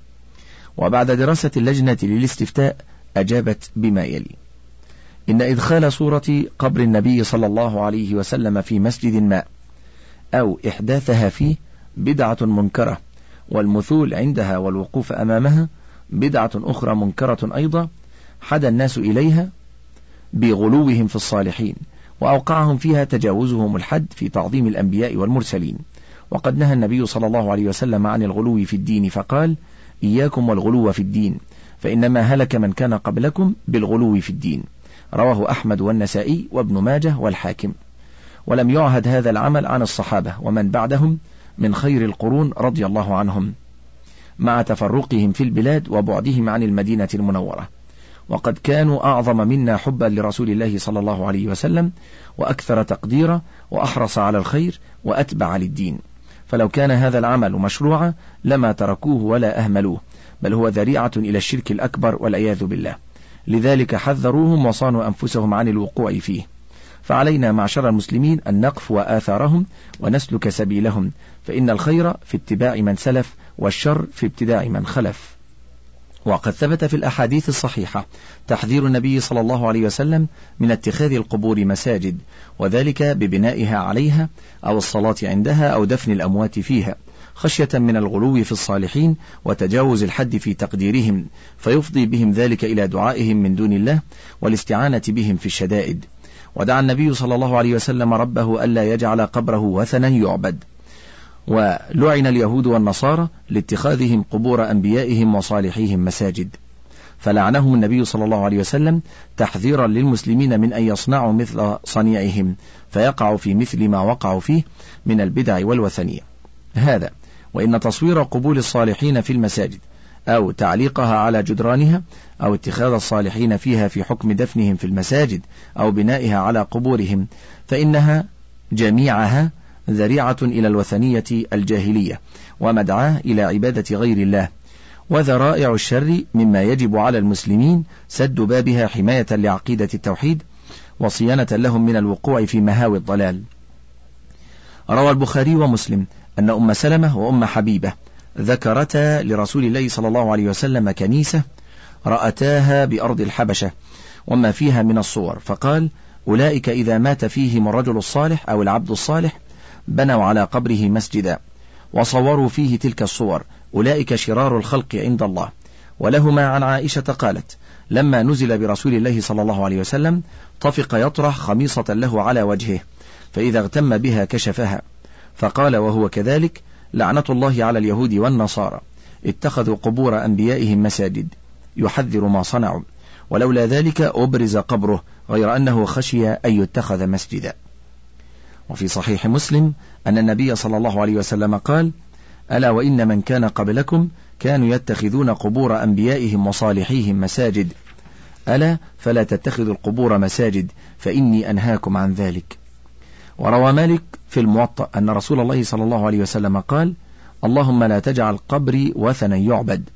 وبعد دراسة اللجنة للاستفتاء أجابت بما يلي: إن إدخال صورة قبر النبي صلى الله عليه وسلم في مسجد ما أو إحداثها فيه بدعة منكرة، والمثول عندها والوقوف أمامها بدعة أخرى منكرة أيضا، حدا الناس إليها بغلوهم في الصالحين، وأوقعهم فيها تجاوزهم الحد في تعظيم الأنبياء والمرسلين. وقد نهى النبي صلى الله عليه وسلم عن الغلو في الدين فقال: إياكم والغلو في الدين فإنما هلك من كان قبلكم بالغلو في الدين. رواه أحمد والنسائي وابن ماجه والحاكم. ولم يعهد هذا العمل عن الصحابة ومن بعدهم من خير القرون رضي الله عنهم، مع تفرقهم في البلاد وبعدهم عن المدينة المنورة، وقد كانوا أعظم منا حبا لرسول الله صلى الله عليه وسلم وأكثر تقديرا وأحرص على الخير وأتبع للدين. فلو كان هذا العمل مشروعا لما تركوه ولا أهملوه، بل هو ذريعة إلى الشرك الأكبر والعياذ بالله. لذلك حذروهم وصانوا أنفسهم عن الوقوع فيه. فعلينا معشر المسلمين أن نقف وآثارهم ونسلك سبيلهم، فإن الخير في اتباع من سلف والشر في ابتداع من خلف. وقد ثبت في الأحاديث الصحيحة تحذير النبي صلى الله عليه وسلم من اتخاذ القبور مساجد، وذلك ببنائها عليها أو الصلاة عندها أو دفن الأموات فيها، خشية من الغلو في الصالحين وتجاوز الحد في تقديرهم، فيفضي بهم ذلك إلى دعائهم من دون الله والاستعانة بهم في الشدائد. ودعا النبي صلى الله عليه وسلم ربه ألا يجعل قبره وثنا يعبد. ولعن اليهود والنصارى لاتخاذهم قبور أنبيائهم وصالحيهم مساجد، فلعنهم النبي صلى الله عليه وسلم تحذيرا للمسلمين من أن يصنعوا مثل صنيعهم فيقعوا في مثل ما وقعوا فيه من البدع والوثنية. هذا وإن تصوير قبور الصالحين في المساجد أو تعليقها على جدرانها أو اتخاذ الصالحين فيها في حكم دفنهم في المساجد أو بنائها على قبورهم، فإنها جميعها ذريعة إلى الوثنية الجاهلية ومدعاة إلى عبادة غير الله، وذرائع الشر مما يجب على المسلمين سد بابها حماية لعقيدة التوحيد وصيانة لهم من الوقوع في مهاوي الضلال. روى البخاري ومسلم أن أم سلمة وأم حبيبة ذكرتا لرسول الله صلى الله عليه وسلم كنيسة رأتاها بأرض الحبشة وما فيها من الصور، فقال: أولئك إذا مات فيهم الرجل الصالح أو العبد الصالح بنوا على قبره مسجدا وصوروا فيه تلك الصور، أولئك شرار الخلق عند الله. ولهما عن عائشة قالت: لما نزل برسول الله صلى الله عليه وسلم طفق يطرح خميصة له على وجهه، فإذا اغتم بها كشفها، فقال وهو كذلك: لعنة الله على اليهود والنصارى اتخذوا قبور أنبيائهم مساجد، يحذر ما صنعوا، ولولا ذلك أبرز قبره، غير أنه خشي أن يتخذ مسجدا. وفي صحيح مسلم أن النبي صلى الله عليه وسلم قال: ألا وإن من كان قبلكم كانوا يتخذون قبور أنبيائهم وصالحيهم مساجد، ألا فلا تتخذوا القبور مساجد فإني أنهاكم عن ذلك. وروى مالك في الموطأ أن رسول الله صلى الله عليه وسلم قال: اللهم لا تجعل قبري وثنا يعبد،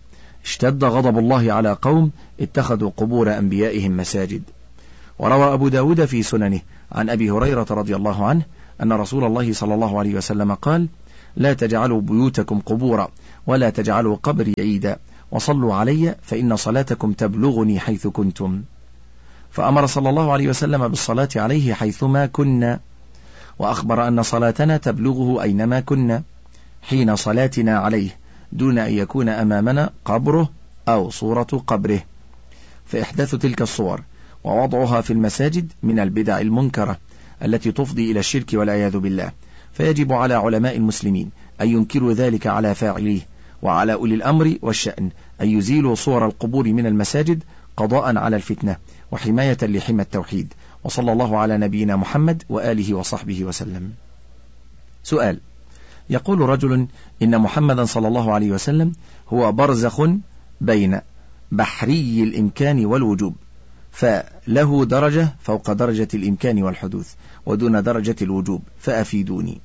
اشتد غضب الله على قوم اتخذوا قبور أنبيائهم مساجد. وروى أبو داود في سننه عن أبي هريرة رضي الله عنه أن رسول الله صلى الله عليه وسلم قال: لا تجعلوا بيوتكم قبورا ولا تجعلوا قبري عيدا وصلوا علي فإن صلاتكم تبلغني حيث كنتم. فأمر صلى الله عليه وسلم بالصلاة عليه حيثما كنا، وأخبر أن صلاتنا تبلغه أينما كنا حين صلاتنا عليه دون أن يكون أمامنا قبره أو صورة قبره. فإحداث تلك الصور ووضعها في المساجد من البدع المنكرة التي تفضي إلى الشرك والعياذ بالله، فيجب على علماء المسلمين أن ينكروا ذلك على فاعليه، وعلى أولي الأمر والشأن أن يزيلوا صور القبور من المساجد قضاء على الفتنة وحماية لحمى التوحيد. وصلى الله على نبينا محمد وآله وصحبه وسلم. سؤال: يقول رجل إن محمدا صلى الله عليه وسلم هو برزخ بين بحري الإمكان والوجوب، فله درجة فوق درجة الإمكان والحدوث ودون درجة الوجوب، فأفيدوني.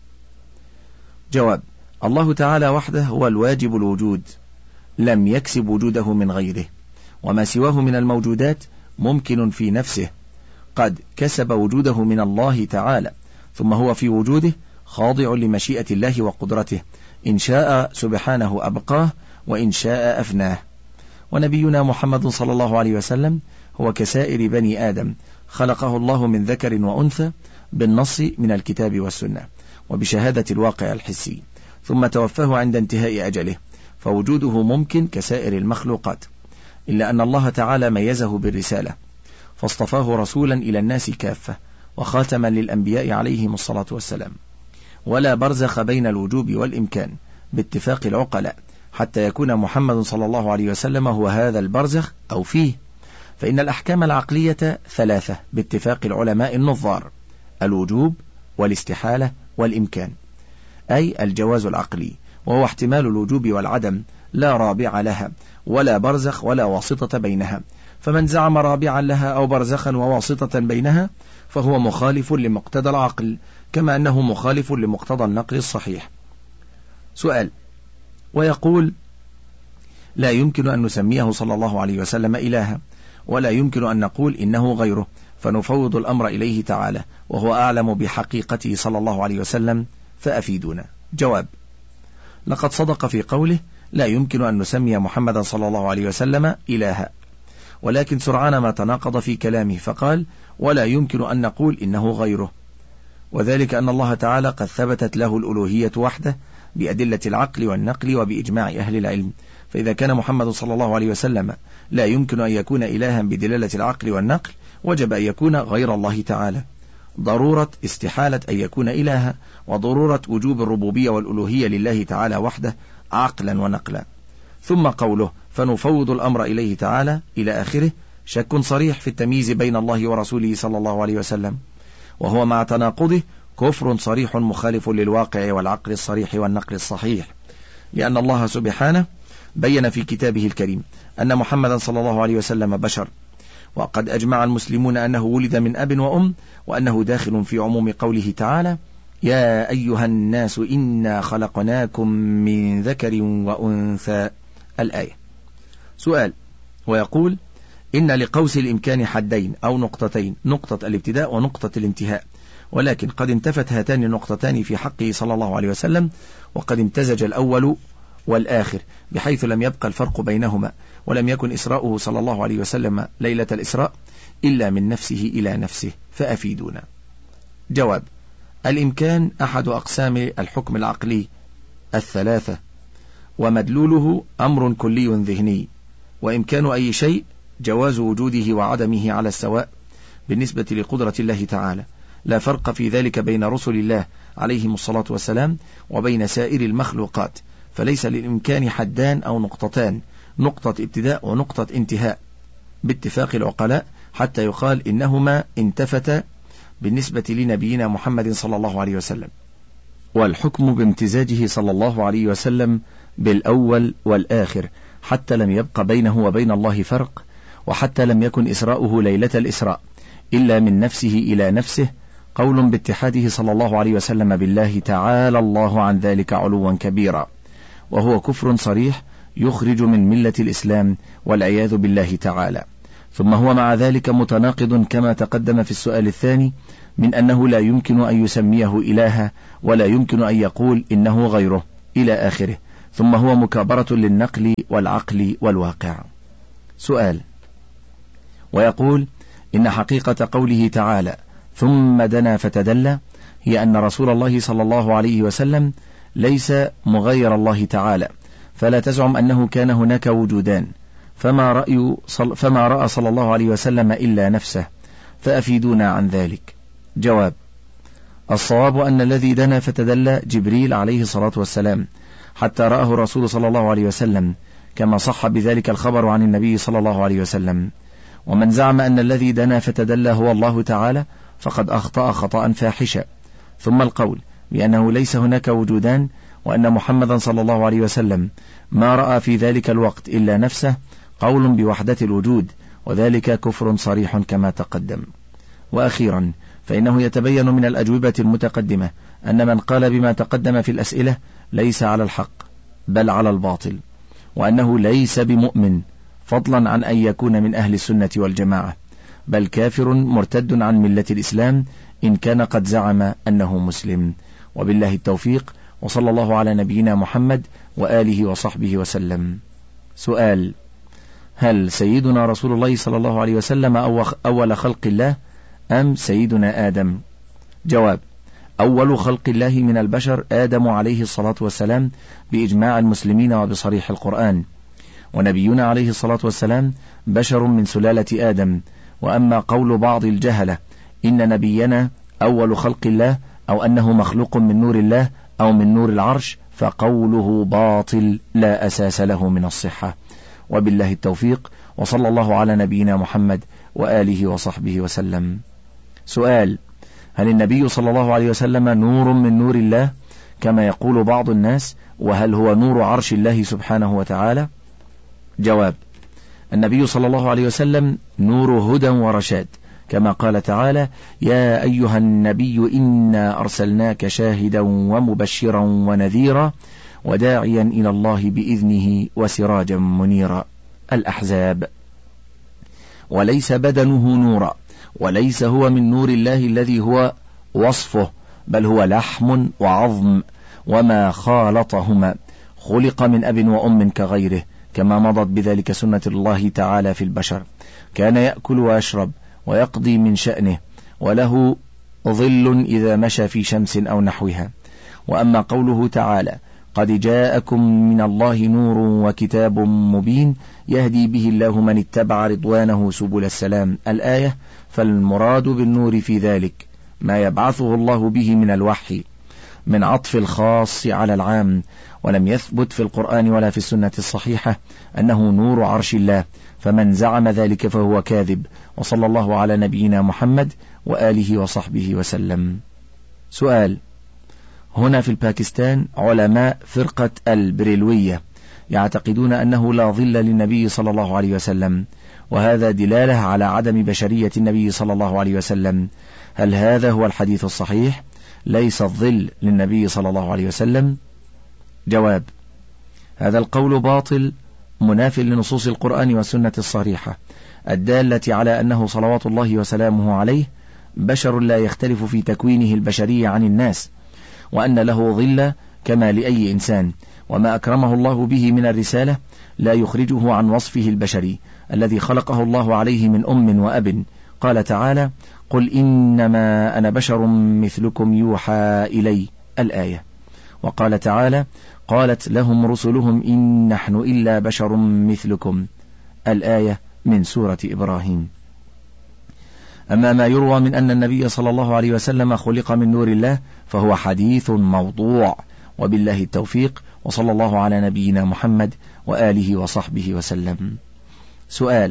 جواب: الله تعالى وحده هو الواجب الوجود، لم يكسب وجوده من غيره، وما سواه من الموجودات ممكن في نفسه، قد كسب وجوده من الله تعالى، ثم هو في وجوده خاضع لمشيئة الله وقدرته، إن شاء سبحانه أبقاه وإن شاء أفناه. ونبينا محمد صلى الله عليه وسلم هو كسائر بني آدم، خلقه الله من ذكر وأنثى بالنص من الكتاب والسنة وبشهادة الواقع الحسي، ثم توفاه عند انتهاء أجله، فوجوده ممكن كسائر المخلوقات، إلا أن الله تعالى ميزه بالرسالة فاصطفاه رسولا إلى الناس كافة وخاتما للأنبياء عليهم الصلاة والسلام. ولا برزخ بين الوجوب والإمكان باتفاق العقلاء حتى يكون محمد صلى الله عليه وسلم هو هذا البرزخ أو فيه، فإن الأحكام العقلية ثلاثة باتفاق العلماء النظار: الوجوب والاستحالة والإمكان، أي الجواز العقلي، وهو احتمال الوجوب والعدم، لا رابع لها ولا برزخ ولا واسطة بينها. فمن زعم رابعا لها أو برزخا وواسطة بينها فهو مخالف لمقتضى العقل، كما أنه مخالف لمقتضى النقل الصحيح. سؤال: ويقول: لا يمكن أن نسميه صلى الله عليه وسلم إلها، ولا يمكن أن نقول إنه غيره، فنفوض الأمر إليه تعالى وهو أعلم بحقيقته صلى الله عليه وسلم، فأفيدونا. جواب: لقد صدق في قوله: لا يمكن أن نسمي محمدا صلى الله عليه وسلم إلها، ولكن سرعان ما تناقض في كلامه فقال: ولا يمكن أن نقول إنه غيره، وذلك أن الله تعالى قد ثبتت له الألوهية وحده بأدلة العقل والنقل وبإجماع أهل العلم. فإذا كان محمد صلى الله عليه وسلم لا يمكن أن يكون إلها بدلالة العقل والنقل، وجب أن يكون غير الله تعالى، ضرورة استحالة أن يكون إلها، وضرورة وجوب الربوبية والألوهية لله تعالى وحده عقلا ونقلا. ثم قوله: فنفوض الأمر إليه تعالى إلى آخره، شك صريح في التمييز بين الله ورسوله صلى الله عليه وسلم، وهو مع تناقضه كفر صريح مخالف للواقع والعقل الصريح والنقل الصحيح، لأن الله سبحانه بين في كتابه الكريم أن محمدا صلى الله عليه وسلم بشر، وقد أجمع المسلمون أنه ولد من أب وأم، وأنه داخل في عموم قوله تعالى: يا أيها الناس إنا خلقناكم من ذكر وأنثى، الآية. سؤال: ويقول: إن لقوس الإمكان حدين أو نقطتين، نقطة الابتداء ونقطة الانتهاء، ولكن قد انتفت هاتان النقطتان في حقه صلى الله عليه وسلم، وقد امتزج الأول والآخر بحيث لم يبقى الفرق بينهما، ولم يكن إسراؤه صلى الله عليه وسلم ليلة الإسراء إلا من نفسه إلى نفسه، فأفيدونا. جواب: الإمكان أحد أقسام الحكم العقلي الثلاثة، ومدلوله أمر كلي ذهني، وإمكان أي شيء جواز وجوده وعدمه على السواء بالنسبة لقدرة الله تعالى، لا فرق في ذلك بين رسل الله عليهم الصلاة والسلام وبين سائر المخلوقات، فليس للإمكان حدان أو نقطتان، نقطة ابتداء ونقطة انتهاء باتفاق العقلاء، حتى يقال إنهما انتفتا بالنسبة لنبينا محمد صلى الله عليه وسلم. والحكم بامتزاجه صلى الله عليه وسلم بالأول والآخر، حتى لم يبق بينه وبين الله فرق، وحتى لم يكن إسراؤه ليلة الإسراء إلا من نفسه إلى نفسه، قول باتحاده صلى الله عليه وسلم بالله تعالى الله عن ذلك علوا كبيرا، وهو كفر صريح يخرج من ملة الإسلام والعياذ بالله تعالى. ثم هو مع ذلك متناقض كما تقدم في السؤال الثاني، من أنه لا يمكن أن يسميه إلها ولا يمكن أن يقول إنه غيره إلى آخره. ثم هو مكابرة للنقل والعقل والواقع. سؤال: ويقول إن حقيقة قوله تعالى ثم دنا فتدلى هي أن رسول الله صلى الله عليه وسلم ليس مغير الله تعالى، فلا تزعم أنه كان هناك وجودان، فما رأي صل فما رأى صلى الله عليه وسلم إلا نفسه، فأفيدونا عن ذلك. جواب: الصواب أن الذي دنا فتدلى جبريل عليه الصلاة والسلام حتى رآه الرسول صلى الله عليه وسلم، كما صح بذلك الخبر عن النبي صلى الله عليه وسلم. ومن زعم أن الذي دنا فتدلى هو الله تعالى فقد أخطأ خطأ فاحشا. ثم القول بأنه ليس هناك وجودان وأن محمدا صلى الله عليه وسلم ما رأى في ذلك الوقت إلا نفسه قول بوحدة الوجود، وذلك كفر صريح كما تقدم. وأخيرا فإنه يتبين من الأجوبة المتقدمة أن من قال بما تقدم في الأسئلة ليس على الحق بل على الباطل، وأنه ليس بمؤمن فضلا عن أن يكون من أهل السنة والجماعة، بل كافر مرتد عن ملة الإسلام إن كان قد زعم أنه مسلم. وبالله التوفيق، وصلى الله على نبينا محمد وآله وصحبه وسلم. سؤال: هل سيدنا رسول الله صلى الله عليه وسلم أول خلق الله أم سيدنا آدم؟ جواب: أول خلق الله من البشر آدم عليه الصلاة والسلام بإجماع المسلمين وبصريح القرآن، ونبينا عليه الصلاة والسلام بشر من سلالة آدم. وأما قول بعض الجهلة إن نبينا أول خلق الله أو أنه مخلوق من نور الله أو من نور العرش فقوله باطل لا أساس له من الصحة. وبالله التوفيق، وصلى الله على نبينا محمد وآله وصحبه وسلم. سؤال: هل النبي صلى الله عليه وسلم نور من نور الله كما يقول بعض الناس، وهل هو نور عرش الله سبحانه وتعالى؟ جواب: النبي صلى الله عليه وسلم نور هدى ورشاد، كما قال تعالى: يا أيها النبي إنا أرسلناك شاهدا ومبشرا ونذيرا وداعيا إلى الله بإذنه وسراجا منيرا. الأحزاب. وليس بدنه نورا، وليس هو من نور الله الذي هو وصفه، بل هو لحم وعظم وما خالطهما، خلق من أب وأم كغيره، كما مضت بذلك سنة الله تعالى في البشر. كان يأكل ويشرب ويقضي من شأنه، وله ظل إذا مشى في شمس أو نحوها. وأما قوله تعالى: قد جاءكم من الله نور وكتاب مبين يهدي به الله من اتبع رضوانه سبل السلام، الآية، فالمراد بالنور في ذلك ما يبعثه الله به من الوحي، من عطف الخاص على العام. ولم يثبت في القرآن ولا في السنة الصحيحة أنه نور عرش الله، فمن زعم ذلك فهو كاذب. وصلى الله على نبينا محمد وآله وصحبه وسلم. سؤال: هنا في الباكستان علماء فرقة البريلوية يعتقدون أنه لا ظل للنبي صلى الله عليه وسلم، وهذا دلالة على عدم بشرية النبي صلى الله عليه وسلم. هل هذا هو الحديث الصحيح؟ ليس الظل للنبي صلى الله عليه وسلم. جواب: هذا القول باطل مناف لنصوص القرآن والسنة الصريحة الدالة على أنه صلوات الله وسلامه عليه بشر لا يختلف في تكوينه البشري عن الناس، وأن له ظل كما لأي إنسان، وما أكرمه الله به من الرسالة لا يخرجه عن وصفه البشري الذي خلقه الله عليه من أم وأب. قال تعالى: قل إنما أنا بشر مثلكم يوحى إلي، الآية. وقال تعالى: قالت لهم رسلهم إن نحن إلا بشر مثلكم، الآية من سورة إبراهيم. أما ما يروى من أن النبي صلى الله عليه وسلم خلق من نور الله فهو حديث موضوع، وبالله التوفيق، وصلى الله على نبينا محمد وآله وصحبه وسلم. سؤال: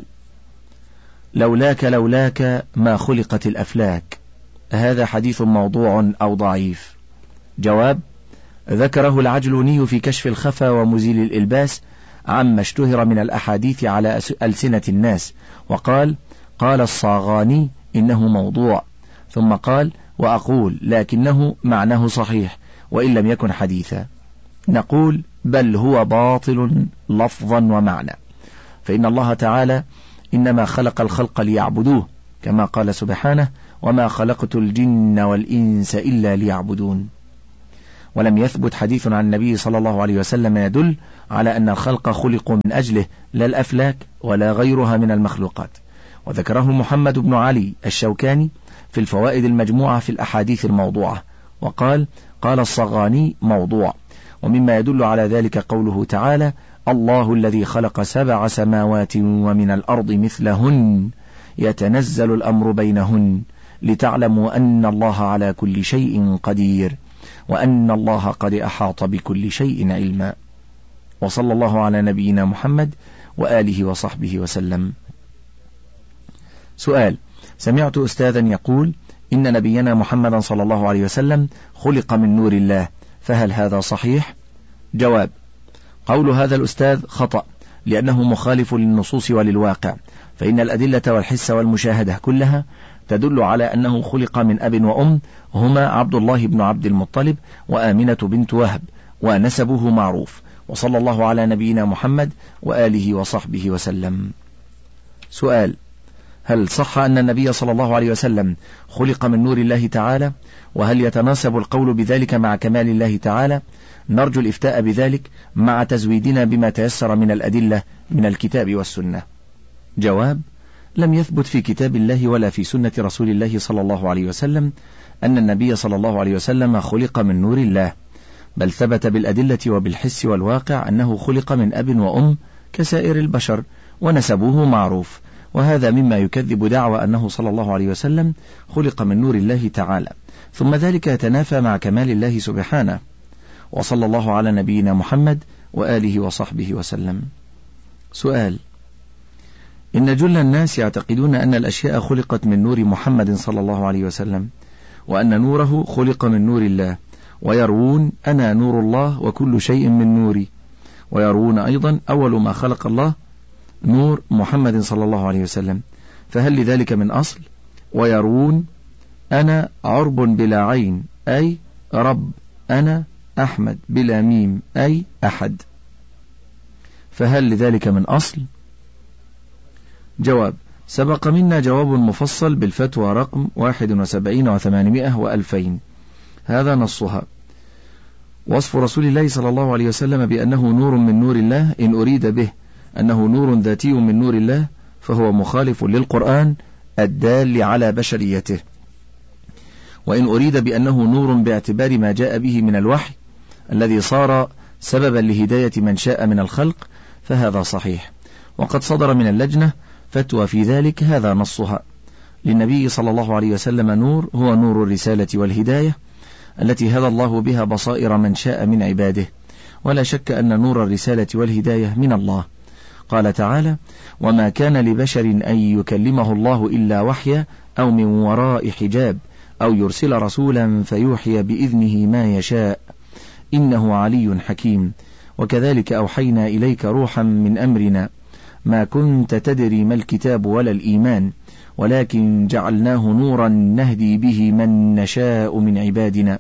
لولاك لولاك ما خلقت الأفلاك، هذا حديث موضوع أو ضعيف؟ جواب: ذكره العجلوني في كشف الخفا ومزيل الإلباس عما اشتهر من الأحاديث على ألسنة الناس، وقال: قال الصاغاني إنه موضوع، ثم قال: وأقول لكنه معناه صحيح وإن لم يكن حديثا. نقول: بل هو باطل لفظا ومعنى، فإن الله تعالى إنما خلق الخلق ليعبدوه، كما قال سبحانه: وما خلقت الجن والإنس إلا ليعبدون. ولم يثبت حديث عن النبي صلى الله عليه وسلم يدل على أن الخلق خلقوا من أجله، لا الأفلاك ولا غيرها من المخلوقات. وذكره محمد بن علي الشوكاني في الفوائد المجموعة في الأحاديث الموضوعة، وقال: قال الصغاني موضوع. ومما يدل على ذلك قوله تعالى: الله الذي خلق سبع سماوات ومن الأرض مثلهن يتنزل الأمر بينهن لتعلموا أن الله على كل شيء قدير وأن الله قد أحاط بكل شيء علما. وصلى الله على نبينا محمد وآله وصحبه وسلم. سؤال: سمعت أستاذا يقول إن نبينا محمدا صلى الله عليه وسلم خلق من نور الله، فهل هذا صحيح؟ جواب: قول هذا الأستاذ خطأ، لأنه مخالف للنصوص وللواقع، فإن الأدلة والحس والمشاهدة كلها تدل على أنه خلق من أب وأم هما عبد الله بن عبد المطلب وآمنة بنت وهب، ونسبه معروف. وصلى الله على نبينا محمد وآله وصحبه وسلم. سؤال: هل صح أن النبي صلى الله عليه وسلم خلق من نور الله تعالى؟ وهل يتناسب القول بذلك مع كمال الله تعالى؟ نرجو الإفتاء بذلك مع تزويدنا بما تيسر من الأدلة من الكتاب والسنة. جواب: لم يثبت في كتاب الله ولا في سنة رسول الله صلى الله عليه وسلم أن النبي صلى الله عليه وسلم خلق من نور الله، بل ثبت بالأدلة وبالحس والواقع أنه خلق من أب وأم كسائر البشر، ونسبوه معروف، وهذا مما يكذب دعوى أنه صلى الله عليه وسلم خلق من نور الله تعالى، ثم ذلك يتنافى مع كمال الله سبحانه. وصلى الله على نبينا محمد وآله وصحبه وسلم. سؤال: إن جل الناس يعتقدون أن الأشياء خلقت من نور محمد صلى الله عليه وسلم، وأن نوره خلق من نور الله، ويروون أنا نور الله وكل شيء من نوري، ويروون أيضا أول ما خلق الله نور محمد صلى الله عليه وسلم، فهل لذلك من أصل؟ ويروون أنا عرب بلا عين أي رب، أنا أحمد بلا ميم أي أحد، فهل لذلك من أصل؟ جواب: سبق منا جواب مفصل بالفتوى رقم واحد وسبعين وثمانمائة وألفين، هذا نصها. وصف رسول الله صلى الله عليه وسلم بأنه نور من نور الله إن أريد به أنه نور ذاتي من نور الله فهو مخالف للقرآن الدال على بشريته، وإن أريد بأنه نور باعتبار ما جاء به من الوحي الذي صار سببا لهداية من شاء من الخلق فهذا صحيح، وقد صدر من اللجنة فتوى في ذلك، هذا نصها. للنبي صلى الله عليه وسلم نور هو نور الرسالة والهداية التي هدى الله بها بصائر من شاء من عباده، ولا شك أن نور الرسالة والهداية من الله. قال تعالى: وما كان لبشر أن يكلمه الله إلا وحيا أو من وراء حجاب أو يرسل رسولا فيوحي بإذنه ما يشاء إنه علي حكيم. وكذلك أوحينا إليك روحا من أمرنا ما كنت تدري ما الكتاب ولا الإيمان ولكن جعلناه نورا نهدي به من نشاء من عبادنا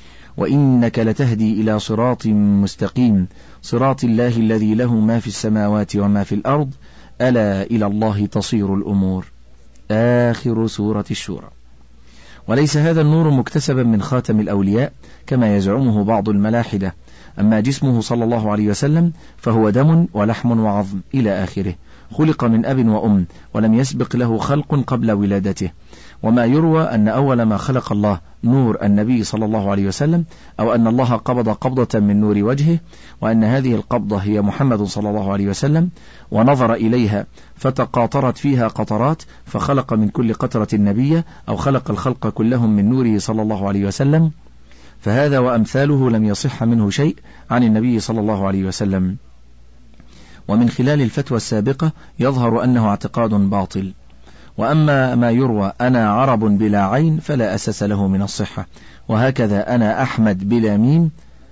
وإنك لتهدي إلى صراط مستقيم صراط الله الذي له ما في السماوات وما في الأرض ألا إلى الله تصير الأمور. آخر سورة الشورى. وليس هذا النور مكتسبا من خاتم الأولياء كما يزعمه بعض الملاحدة، أما جسمه صلى الله عليه وسلم فهو دم ولحم وعظم إلى آخره، خلق من أب وأم ولم يسبق له خلق قبل ولادته. وما يروى أن أول ما خلق الله نور النبي صلى الله عليه وسلم، أو أن الله قبض قبضة من نور وجهه، وأن هذه القبضة هي محمد صلى الله عليه وسلم، ونظر إليها فتقاطرت فيها قطرات فخلق من كل قطرة النبي، أو خلق الخلق كلهم من نوره صلى الله عليه وسلم، فهذا وأمثاله لم يصح منه شيء عن النبي صلى الله عليه وسلم. ومن خلال الفتوى السابقة يظهر أنه اعتقاد باطل. وأما ما يروى أنا عرب بلا عين فلا أساس له من الصحة، وهكذا أنا أحمد بلا ميم.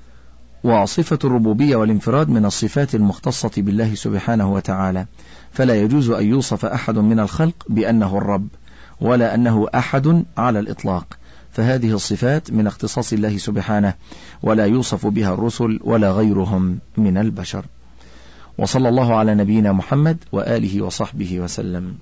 وصفة الربوبية والانفراد من الصفات المختصة بالله سبحانه وتعالى، فلا يجوز أن يوصف أحد من الخلق بأنه الرب ولا أنه أحد على الإطلاق، فهذه الصفات من اختصاص الله سبحانه، ولا يوصف بها الرسل ولا غيرهم من البشر. وصلى الله على نبينا محمد وآله وصحبه وسلم.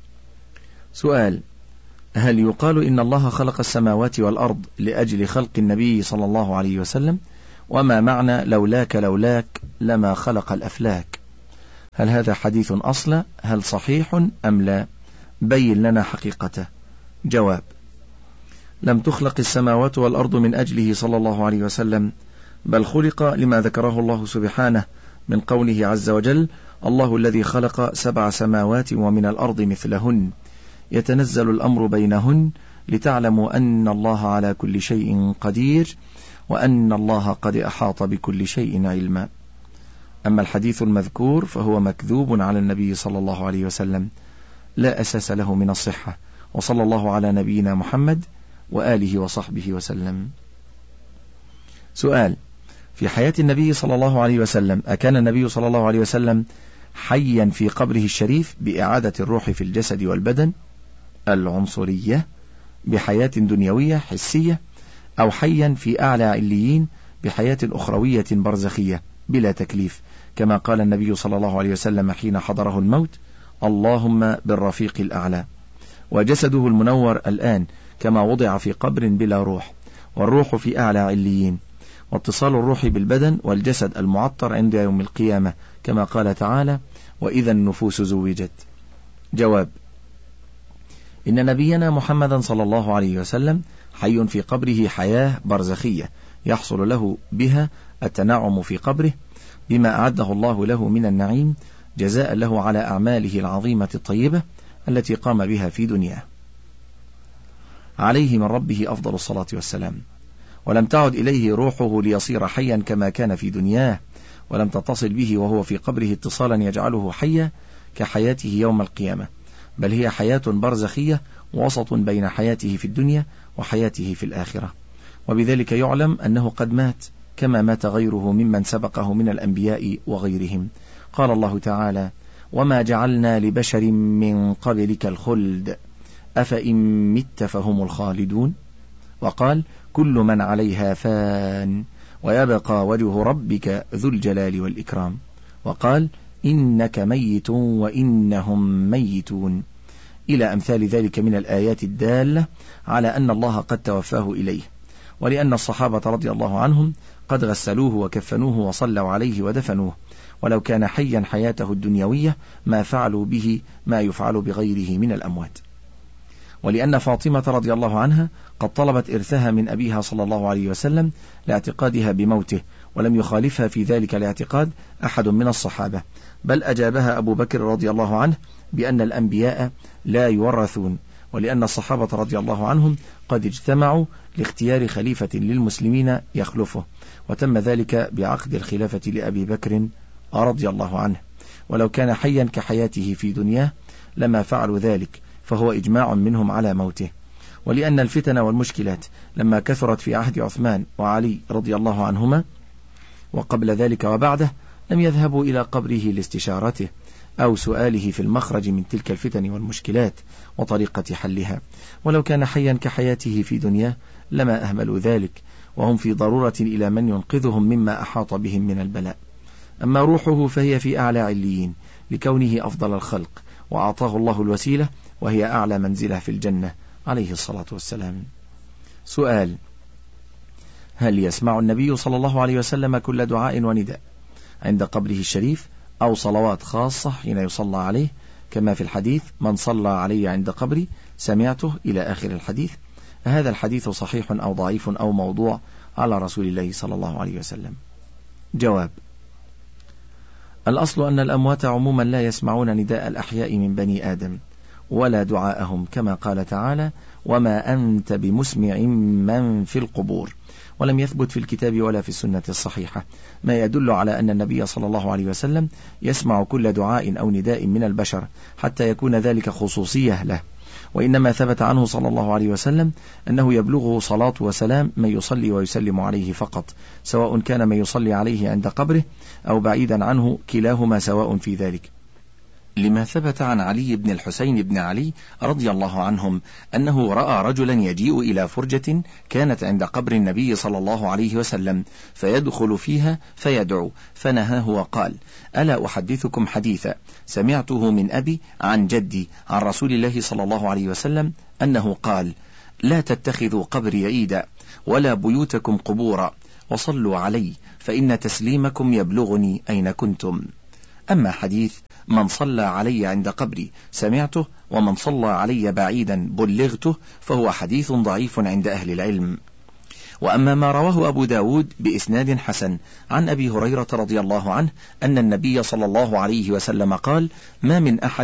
سؤال: هل يقال إن الله خلق السماوات والأرض لأجل خلق النبي صلى الله عليه وسلم؟ وما معنى لولاك لولاك لما خلق الأفلاك؟ هل هذا حديث أصلا؟ هل صحيح أم لا؟ بين لنا حقيقته. جواب: لم تخلق السماوات والأرض من أجله صلى الله عليه وسلم، بل خلق لما ذكره الله سبحانه من قوله عز وجل: الله الذي خلق سبع سماوات ومن الأرض مثلهن يتنزل الأمر بينهن لتعلموا أن الله على كل شيء قدير وأن الله قد أحاط بكل شيء علما. أما الحديث المذكور فهو مكذوب على النبي صلى الله عليه وسلم، لا أساس له من الصحة. وصلى الله على نبينا محمد وآله وصحبه وسلم. سؤال: في حياة النبي صلى الله عليه وسلم أكان النبي صلى الله عليه وسلم حيا في قبره الشريف بإعادة الروح في الجسد والبدن العنصرية بحياة دنيوية حسية، أو حيا في أعلى عليين بحياة أخروية برزخية بلا تكليف، كما قال النبي صلى الله عليه وسلم حين حضره الموت: اللهم بالرفيق الأعلى. وجسده المنور الآن كما وضع في قبر بلا روح، والروح في أعلى عليين، واتصال الروح بالبدن والجسد المعطر عند يوم القيامة، كما قال تعالى: وإذا النفوس زوجت. جواب: إن نبينا محمدا صلى الله عليه وسلم حي في قبره حياة برزخية يحصل له بها التنعم في قبره بما أعده الله له من النعيم جزاء له على أعماله العظيمة الطيبة التي قام بها في دنياه، عليه من ربه أفضل الصلاة والسلام. ولم تعد إليه روحه ليصير حيا كما كان في دنياه، ولم تتصل به وهو في قبره اتصالا يجعله حيا كحياته يوم القيامة، بل هي حياة برزخية وسط بين حياته في الدنيا وحياته في الآخرة. وبذلك يعلم أنه قد مات كما مات غيره ممن سبقه من الأنبياء وغيرهم. قال الله تعالى: وما جعلنا لبشر من قبلك الخلد أفإن مت فهم الخالدون. وقال: كل من عليها فان ويبقى وجه ربك ذو الجلال والإكرام. وقال: إنك ميت وإنهم ميتون، إلى أمثال ذلك من الآيات الدالة على أن الله قد توفاه إليه، ولأن الصحابة رضي الله عنهم قد غسلوه وكفنوه وصلوا عليه ودفنوه، ولو كان حيا حياته الدنيوية ما فعلوا به ما يفعل بغيره من الأموات. ولأن فاطمة رضي الله عنها قد طلبت إرثها من أبيها صلى الله عليه وسلم لاعتقادها بموته، ولم يخالفها في ذلك الاعتقاد أحد من الصحابة، بل أجابها أبو بكر رضي الله عنه بأن الأنبياء لا يورثون، ولأن الصحابة رضي الله عنهم قد اجتمعوا لاختيار خليفة للمسلمين يخلفه، وتم ذلك بعقد الخلافة لأبي بكر رضي الله عنه، ولو كان حيا كحياته في دنياه لما فعلوا ذلك، فهو إجماع منهم على موته. ولأن الفتن والمشكلات لما كثرت في عهد عثمان وعلي رضي الله عنهما وقبل ذلك وبعده لم يذهبوا إلى قبره لاستشارته أو سؤاله في المخرج من تلك الفتن والمشكلات وطريقة حلها، ولو كان حيا كحياته في دنياه لما أهملوا ذلك، وهم في ضرورة إلى من ينقذهم مما أحاط بهم من البلاء. أما روحه فهي في أعلى عليين لكونه أفضل الخلق، وأعطاه الله الوسيلة وهي أعلى منزله في الجنة عليه الصلاة والسلام. سؤال: هل يسمع النبي صلى الله عليه وسلم كل دعاء ونداء عند قبره الشريف أو صلوات خاصة حين يصلى عليه كما في الحديث: من صلى علي عند قبري سمعته إلى آخر الحديث؟ هذا الحديث صحيح أو ضعيف أو موضوع على رسول الله صلى الله عليه وسلم؟ جواب: الأصل أن الأموات عموما لا يسمعون نداء الأحياء من بني آدم ولا دعاءهم، كما قال تعالى: وما أنت بمسمع من في القبور. ولم يثبت في الكتاب ولا في السنة الصحيحة ما يدل على أن النبي صلى الله عليه وسلم يسمع كل دعاء أو نداء من البشر حتى يكون ذلك خصوصية له، وإنما ثبت عنه صلى الله عليه وسلم أنه يبلغه صلاة وسلام من يصلي ويسلم عليه فقط، سواء كان من يصلي عليه عند قبره أو بعيدا عنه، كلاهما سواء في ذلك. لما ثبت عن علي بن الحسين بن علي رضي الله عنهم أنه رأى رجلا يجيء إلى فرجة كانت عند قبر النبي صلى الله عليه وسلم فيدخل فيها فيدعو، فنهاه وقال: ألا أحدثكم حديثا سمعته من أبي عن جدي عن رسول الله صلى الله عليه وسلم أنه قال: لا تتخذوا قبري عيدا ولا بيوتكم قبورا، وصلوا علي فإن تسليمكم يبلغني أين كنتم. أما حديث من صلى علي عند قبري سمعته ومن صلى علي بعيدا بلغته فهو حديث ضعيف عند أهل العلم. وأما ما رواه أبو داود بإسناد حسن عن أبي هريرة رضي الله عنه أن النبي صلى الله عليه وسلم قال: ما من أحد